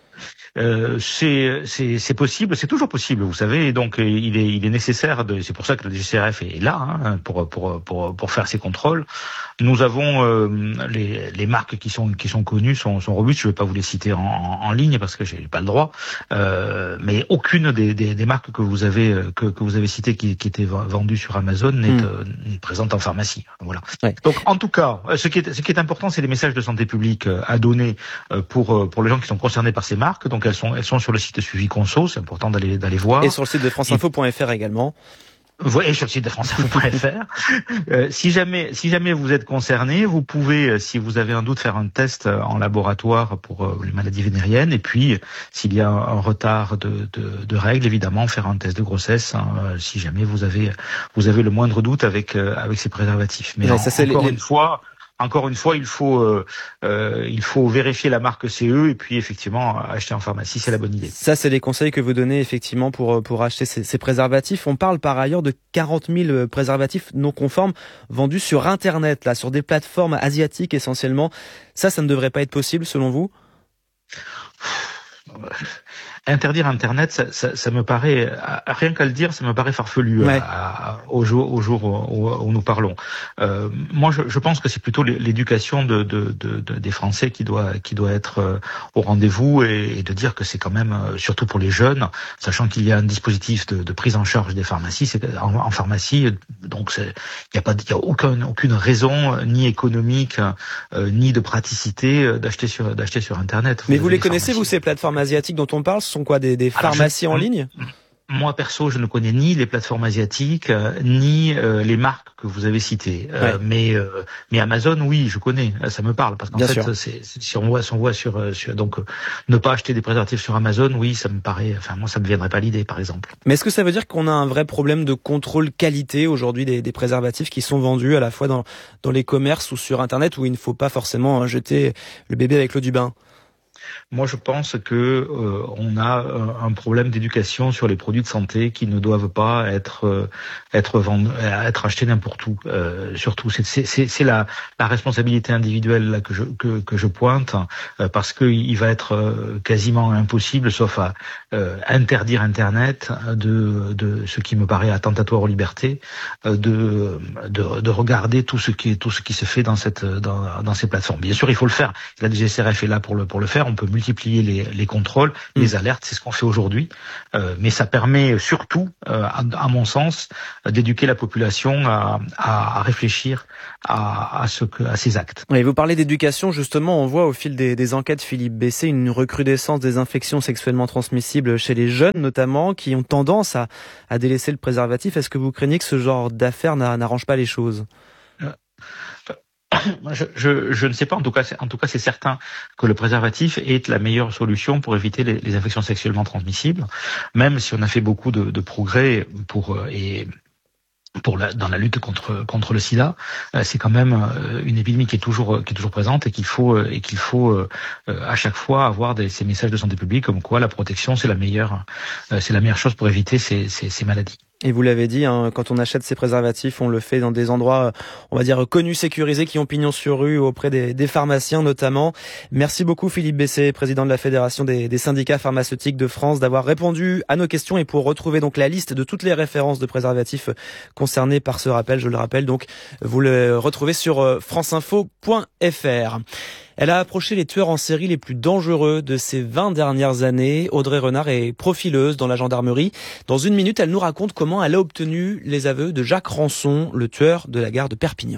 S25: Euh, c'est, c'est, c'est possible, c'est toujours possible, vous savez. Et donc, il est, il est nécessaire de. C'est pour ça que le D G C R F est là hein, pour, pour, pour, pour faire ces contrôles. Nous avons euh, les, les marques qui sont, qui sont connues, sont, sont robustes. Je ne vais pas vous les citer en, en, en ligne parce que j'ai pas le droit. Euh, mais aucune des, des, des marques que vous avez, que, que vous avez citées, qui, qui étaient vendues sur Amazon, n'est, mmh. euh, n'est présente en pharmacie. Voilà. Ouais. Donc, en tout cas, ce qui est, ce qui est important, c'est les messages de santé publique à donner pour, pour les gens qui sont concernés par ces marques. Donc, elles sont, elles sont sur le site Suivi Conso, c'est important d'aller, d'aller voir.
S2: Et sur le site de France Info point F R également.
S25: Oui, sur le site de France Info point F R. euh, si jamais, si jamais vous êtes concerné, vous pouvez, si vous avez un doute, faire un test en laboratoire pour euh, les maladies vénériennes. Et puis, s'il y a un, un retard de, de, de règles, évidemment, faire un test de grossesse. Hein, euh, si jamais vous avez, vous avez le moindre doute avec euh, avec ces préservatifs. Mais ouais, en, ça, c'est encore les... une fois. Encore une fois, il faut euh, euh, il faut vérifier la marque C E et puis effectivement acheter en pharmacie, c'est la bonne idée.
S2: Ça, c'est les conseils que vous donnez effectivement pour pour acheter ces, ces préservatifs. On parle par ailleurs de quarante mille préservatifs non conformes vendus sur Internet, là, sur des plateformes asiatiques essentiellement. Ça, ça ne devrait pas être possible selon vous ?
S25: interdire Internet, ça, ça, ça me paraît, rien qu'à le dire, ça me paraît farfelu ouais. à, à, au jour, au jour où, où nous parlons. Euh, moi, je, je pense que c'est plutôt l'éducation de, de, de, de, des Français qui doit, qui doit être au rendez-vous et, et de dire que c'est quand même, surtout pour les jeunes, sachant qu'il y a un dispositif de, de prise en charge des pharmacies, c'est en, en pharmacie, donc il n'y a pas, il y a aucun, aucune raison ni économique euh, ni de praticité d'acheter sur, d'acheter sur Internet.
S2: Mais vous, vous les connaissez, vous, ces plateformes asiatiques dont on parle? Ce sont quoi, des, des pharmacies Alors, je, en ligne?
S25: Moi, perso, je ne connais ni les plateformes asiatiques, euh, ni euh, les marques que vous avez citées. Euh, ouais. Mais euh, mais Amazon, oui, je connais. Ça me parle parce qu'en Bien fait, c'est, c'est, si on voit, si on voit sur, sur donc euh, ne pas acheter des préservatifs sur Amazon, oui, ça me paraît. Enfin, moi, ça me viendrait pas l'idée, par exemple.
S2: Mais est-ce que ça veut dire qu'on a un vrai problème de contrôle qualité aujourd'hui des, des préservatifs qui sont vendus à la fois dans dans les commerces ou sur Internet, où il ne faut pas forcément jeter le bébé avec l'eau du bain?
S25: Moi, je pense que euh, on a un problème d'éducation sur les produits de santé qui ne doivent pas être euh, être vendus, être achetés n'importe où. Euh, surtout, c'est c'est c'est la la responsabilité individuelle là que je que que je pointe euh, parce que il va être euh, quasiment impossible, sauf à euh, interdire Internet, de de ce qui me paraît attentatoire aux libertés, euh, de de de regarder tout ce qui tout ce qui se fait dans cette dans dans ces plateformes. Bien sûr, il faut le faire. La D G C R F est là pour le pour le faire. On peut multiplier les, les contrôles, mmh. les alertes, c'est ce qu'on fait aujourd'hui. Euh, mais ça permet surtout, euh, à, à mon sens, d'éduquer la population à, à, à réfléchir à, à, ce que, à ces actes.
S2: Oui, vous parlez d'éducation, justement, on voit au fil des, des enquêtes, Philippe Bessé, une recrudescence des infections sexuellement transmissibles chez les jeunes, notamment, qui ont tendance à, à délaisser le préservatif. Est-ce que vous craignez que ce genre d'affaires n'arrange pas les choses ?
S25: euh, Je, je, je ne sais pas. En tout cas, c'est, en tout cas, c'est certain que le préservatif est la meilleure solution pour éviter les, les infections sexuellement transmissibles. Même si on a fait beaucoup de, de progrès pour et pour la, dans la lutte contre contre le SIDA, c'est quand même une épidémie qui est toujours qui est toujours présente et qu'il faut et qu'il faut à chaque fois avoir des, ces messages de santé publique comme quoi la protection c'est la meilleure c'est la meilleure chose pour éviter ces ces, ces maladies.
S2: Et vous l'avez dit, hein, quand on achète ces préservatifs, on le fait dans des endroits, on va dire, connus, sécurisés, qui ont pignon sur rue, auprès des, des pharmaciens notamment. Merci beaucoup Philippe Bessé, président de la Fédération des, des syndicats pharmaceutiques de France, d'avoir répondu à nos questions. Et pour retrouver donc la liste de toutes les références de préservatifs concernés par ce rappel, je le rappelle, donc vous le retrouvez sur franceinfo point f r. Elle a approché les tueurs en série les plus dangereux de ces vingt dernières années. Audrey Renard est profileuse dans la gendarmerie. Dans une minute, elle nous raconte comment elle a obtenu les aveux de Jacques Rançon, le tueur de la gare de Perpignan.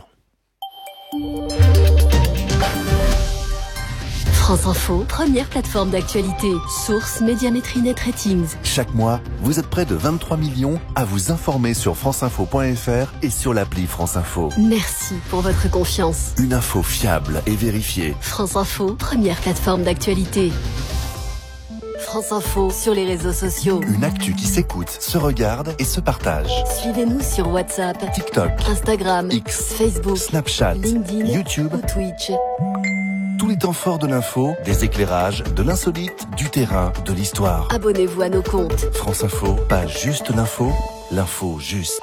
S4: France Info, première plateforme d'actualité. Source Médiamétrie Net Ratings.
S17: Chaque mois, vous êtes près de vingt-trois millions à vous informer sur franceinfo point f r et sur l'appli France Info.
S4: Merci pour votre confiance.
S17: Une info fiable et vérifiée.
S4: France Info, première plateforme d'actualité. France Info sur les réseaux sociaux.
S17: Une actu qui s'écoute, se regarde et se partage.
S4: Suivez-nous sur WhatsApp,
S17: TikTok,
S4: Instagram,
S17: X,
S4: Facebook,
S17: Snapchat,
S4: LinkedIn,
S17: YouTube
S4: ou Twitch.
S17: Tous les temps forts de l'info, des éclairages, de l'insolite, du terrain, de l'histoire.
S4: Abonnez-vous à nos comptes.
S17: France Info, pas juste l'info, l'info juste.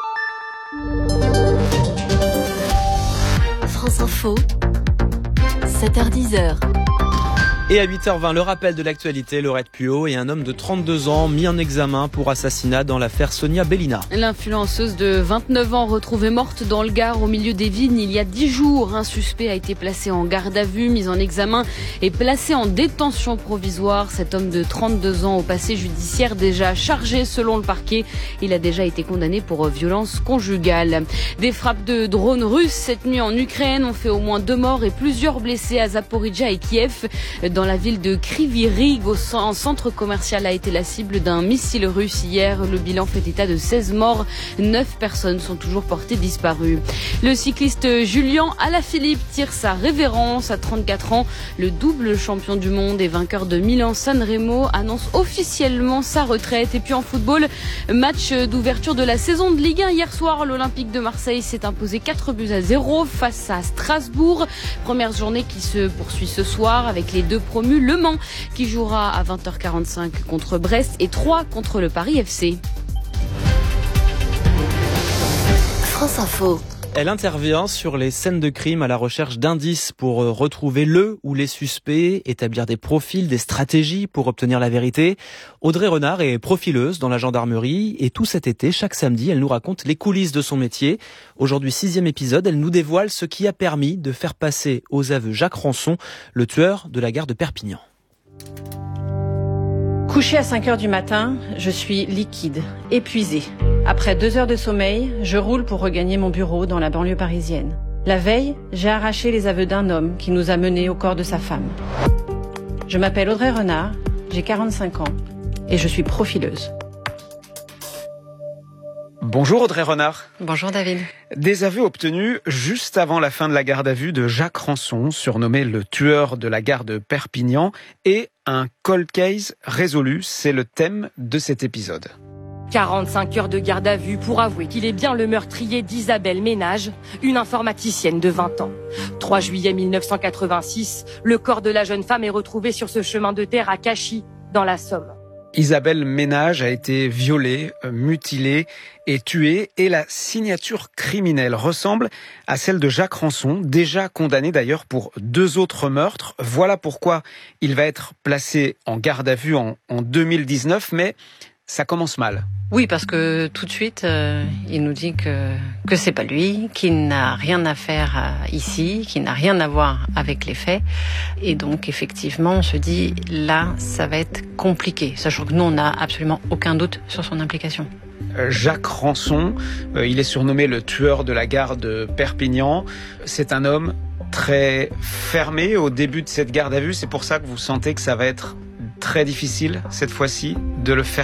S4: France Info, sept heures dix.
S2: Et à huit heures vingt, le rappel de l'actualité, Laurette Puot et un homme de trente-deux ans mis en examen pour assassinat dans l'affaire Sonia Bellina.
S5: L'influenceuse de vingt-neuf ans retrouvée morte dans le Gard au milieu des vignes il y a dix jours. Un suspect a été placé en garde à vue, mis en examen et placé en détention provisoire. Cet homme de trente-deux ans au passé judiciaire déjà chargé selon le parquet. Il a déjà été condamné pour violence conjugale. Des frappes de drones russes cette nuit en Ukraine ont fait au moins deux morts et plusieurs blessés à Zaporijia et Kiev. Dans la ville de Kryvyi Rih, au centre commercial, a été la cible d'un missile russe hier. Le bilan fait état de seize morts. neuf personnes sont toujours portées disparues. Le cycliste Julian Alaphilippe tire sa révérence à trente-quatre ans. Le double champion du monde et vainqueur de Milan-San Remo annonce officiellement sa retraite. Et puis en football, match d'ouverture de la saison de Ligue un. Hier soir, l'Olympique de Marseille s'est imposé quatre buts à zéro face à Strasbourg. Première journée qui se poursuit ce soir avec les deux promu, Le Mans qui jouera à vingt heures quarante-cinq contre Brest et trois contre le Paris F C.
S4: France Info.
S2: Elle intervient sur les scènes de crime à la recherche d'indices pour retrouver le ou les suspects, établir des profils, des stratégies pour obtenir la vérité. Audrey Renard est profileuse dans la gendarmerie et tout cet été, chaque samedi, elle nous raconte les coulisses de son métier. Aujourd'hui, sixième épisode, elle nous dévoile ce qui a permis de faire passer aux aveux Jacques Rançon, le tueur de la gare de Perpignan.
S6: Couché à cinq heures du matin, je suis liquide, épuisée. Après deux heures de sommeil, je roule pour regagner mon bureau dans la banlieue parisienne. La veille, j'ai arraché les aveux d'un homme qui nous a menés au corps de sa femme. Je m'appelle Audrey Renard, j'ai quarante-cinq ans et je suis profileuse.
S9: Bonjour Audrey Renard.
S6: Bonjour David.
S9: Des aveux obtenus juste avant la fin de la garde à vue de Jacques Rançon, surnommé le tueur de la gare de Perpignan, et un cold case résolu, c'est le thème de cet épisode.
S13: quarante-cinq heures de garde à vue pour avouer qu'il est bien le meurtrier d'Isabelle Ménage, une informaticienne de vingt ans. trois juillet mille neuf cent quatre-vingt-six, le corps de la jeune femme est retrouvé sur ce chemin de terre à Cachy, dans la Somme.
S9: Isabelle Ménage a été violée, mutilée et tuée, et la signature criminelle ressemble à celle de Jacques Rançon, déjà condamné d'ailleurs pour deux autres meurtres. Voilà pourquoi il va être placé en garde à vue en, en deux mille dix-neuf, mais ça commence mal.
S6: Oui, parce que tout de suite, euh, il nous dit que que c'est pas lui, qu'il n'a rien à faire euh, ici, qu'il n'a rien à voir avec les faits. Et donc, effectivement, on se dit, là, ça va être compliqué, sachant que nous, on n'a absolument aucun doute sur son implication.
S9: Jacques Rançon, euh, il est surnommé le tueur de la gare de Perpignan. C'est un homme très fermé au début de cette garde à vue. C'est pour ça que vous sentez que ça va être très difficile, cette fois-ci, de le faire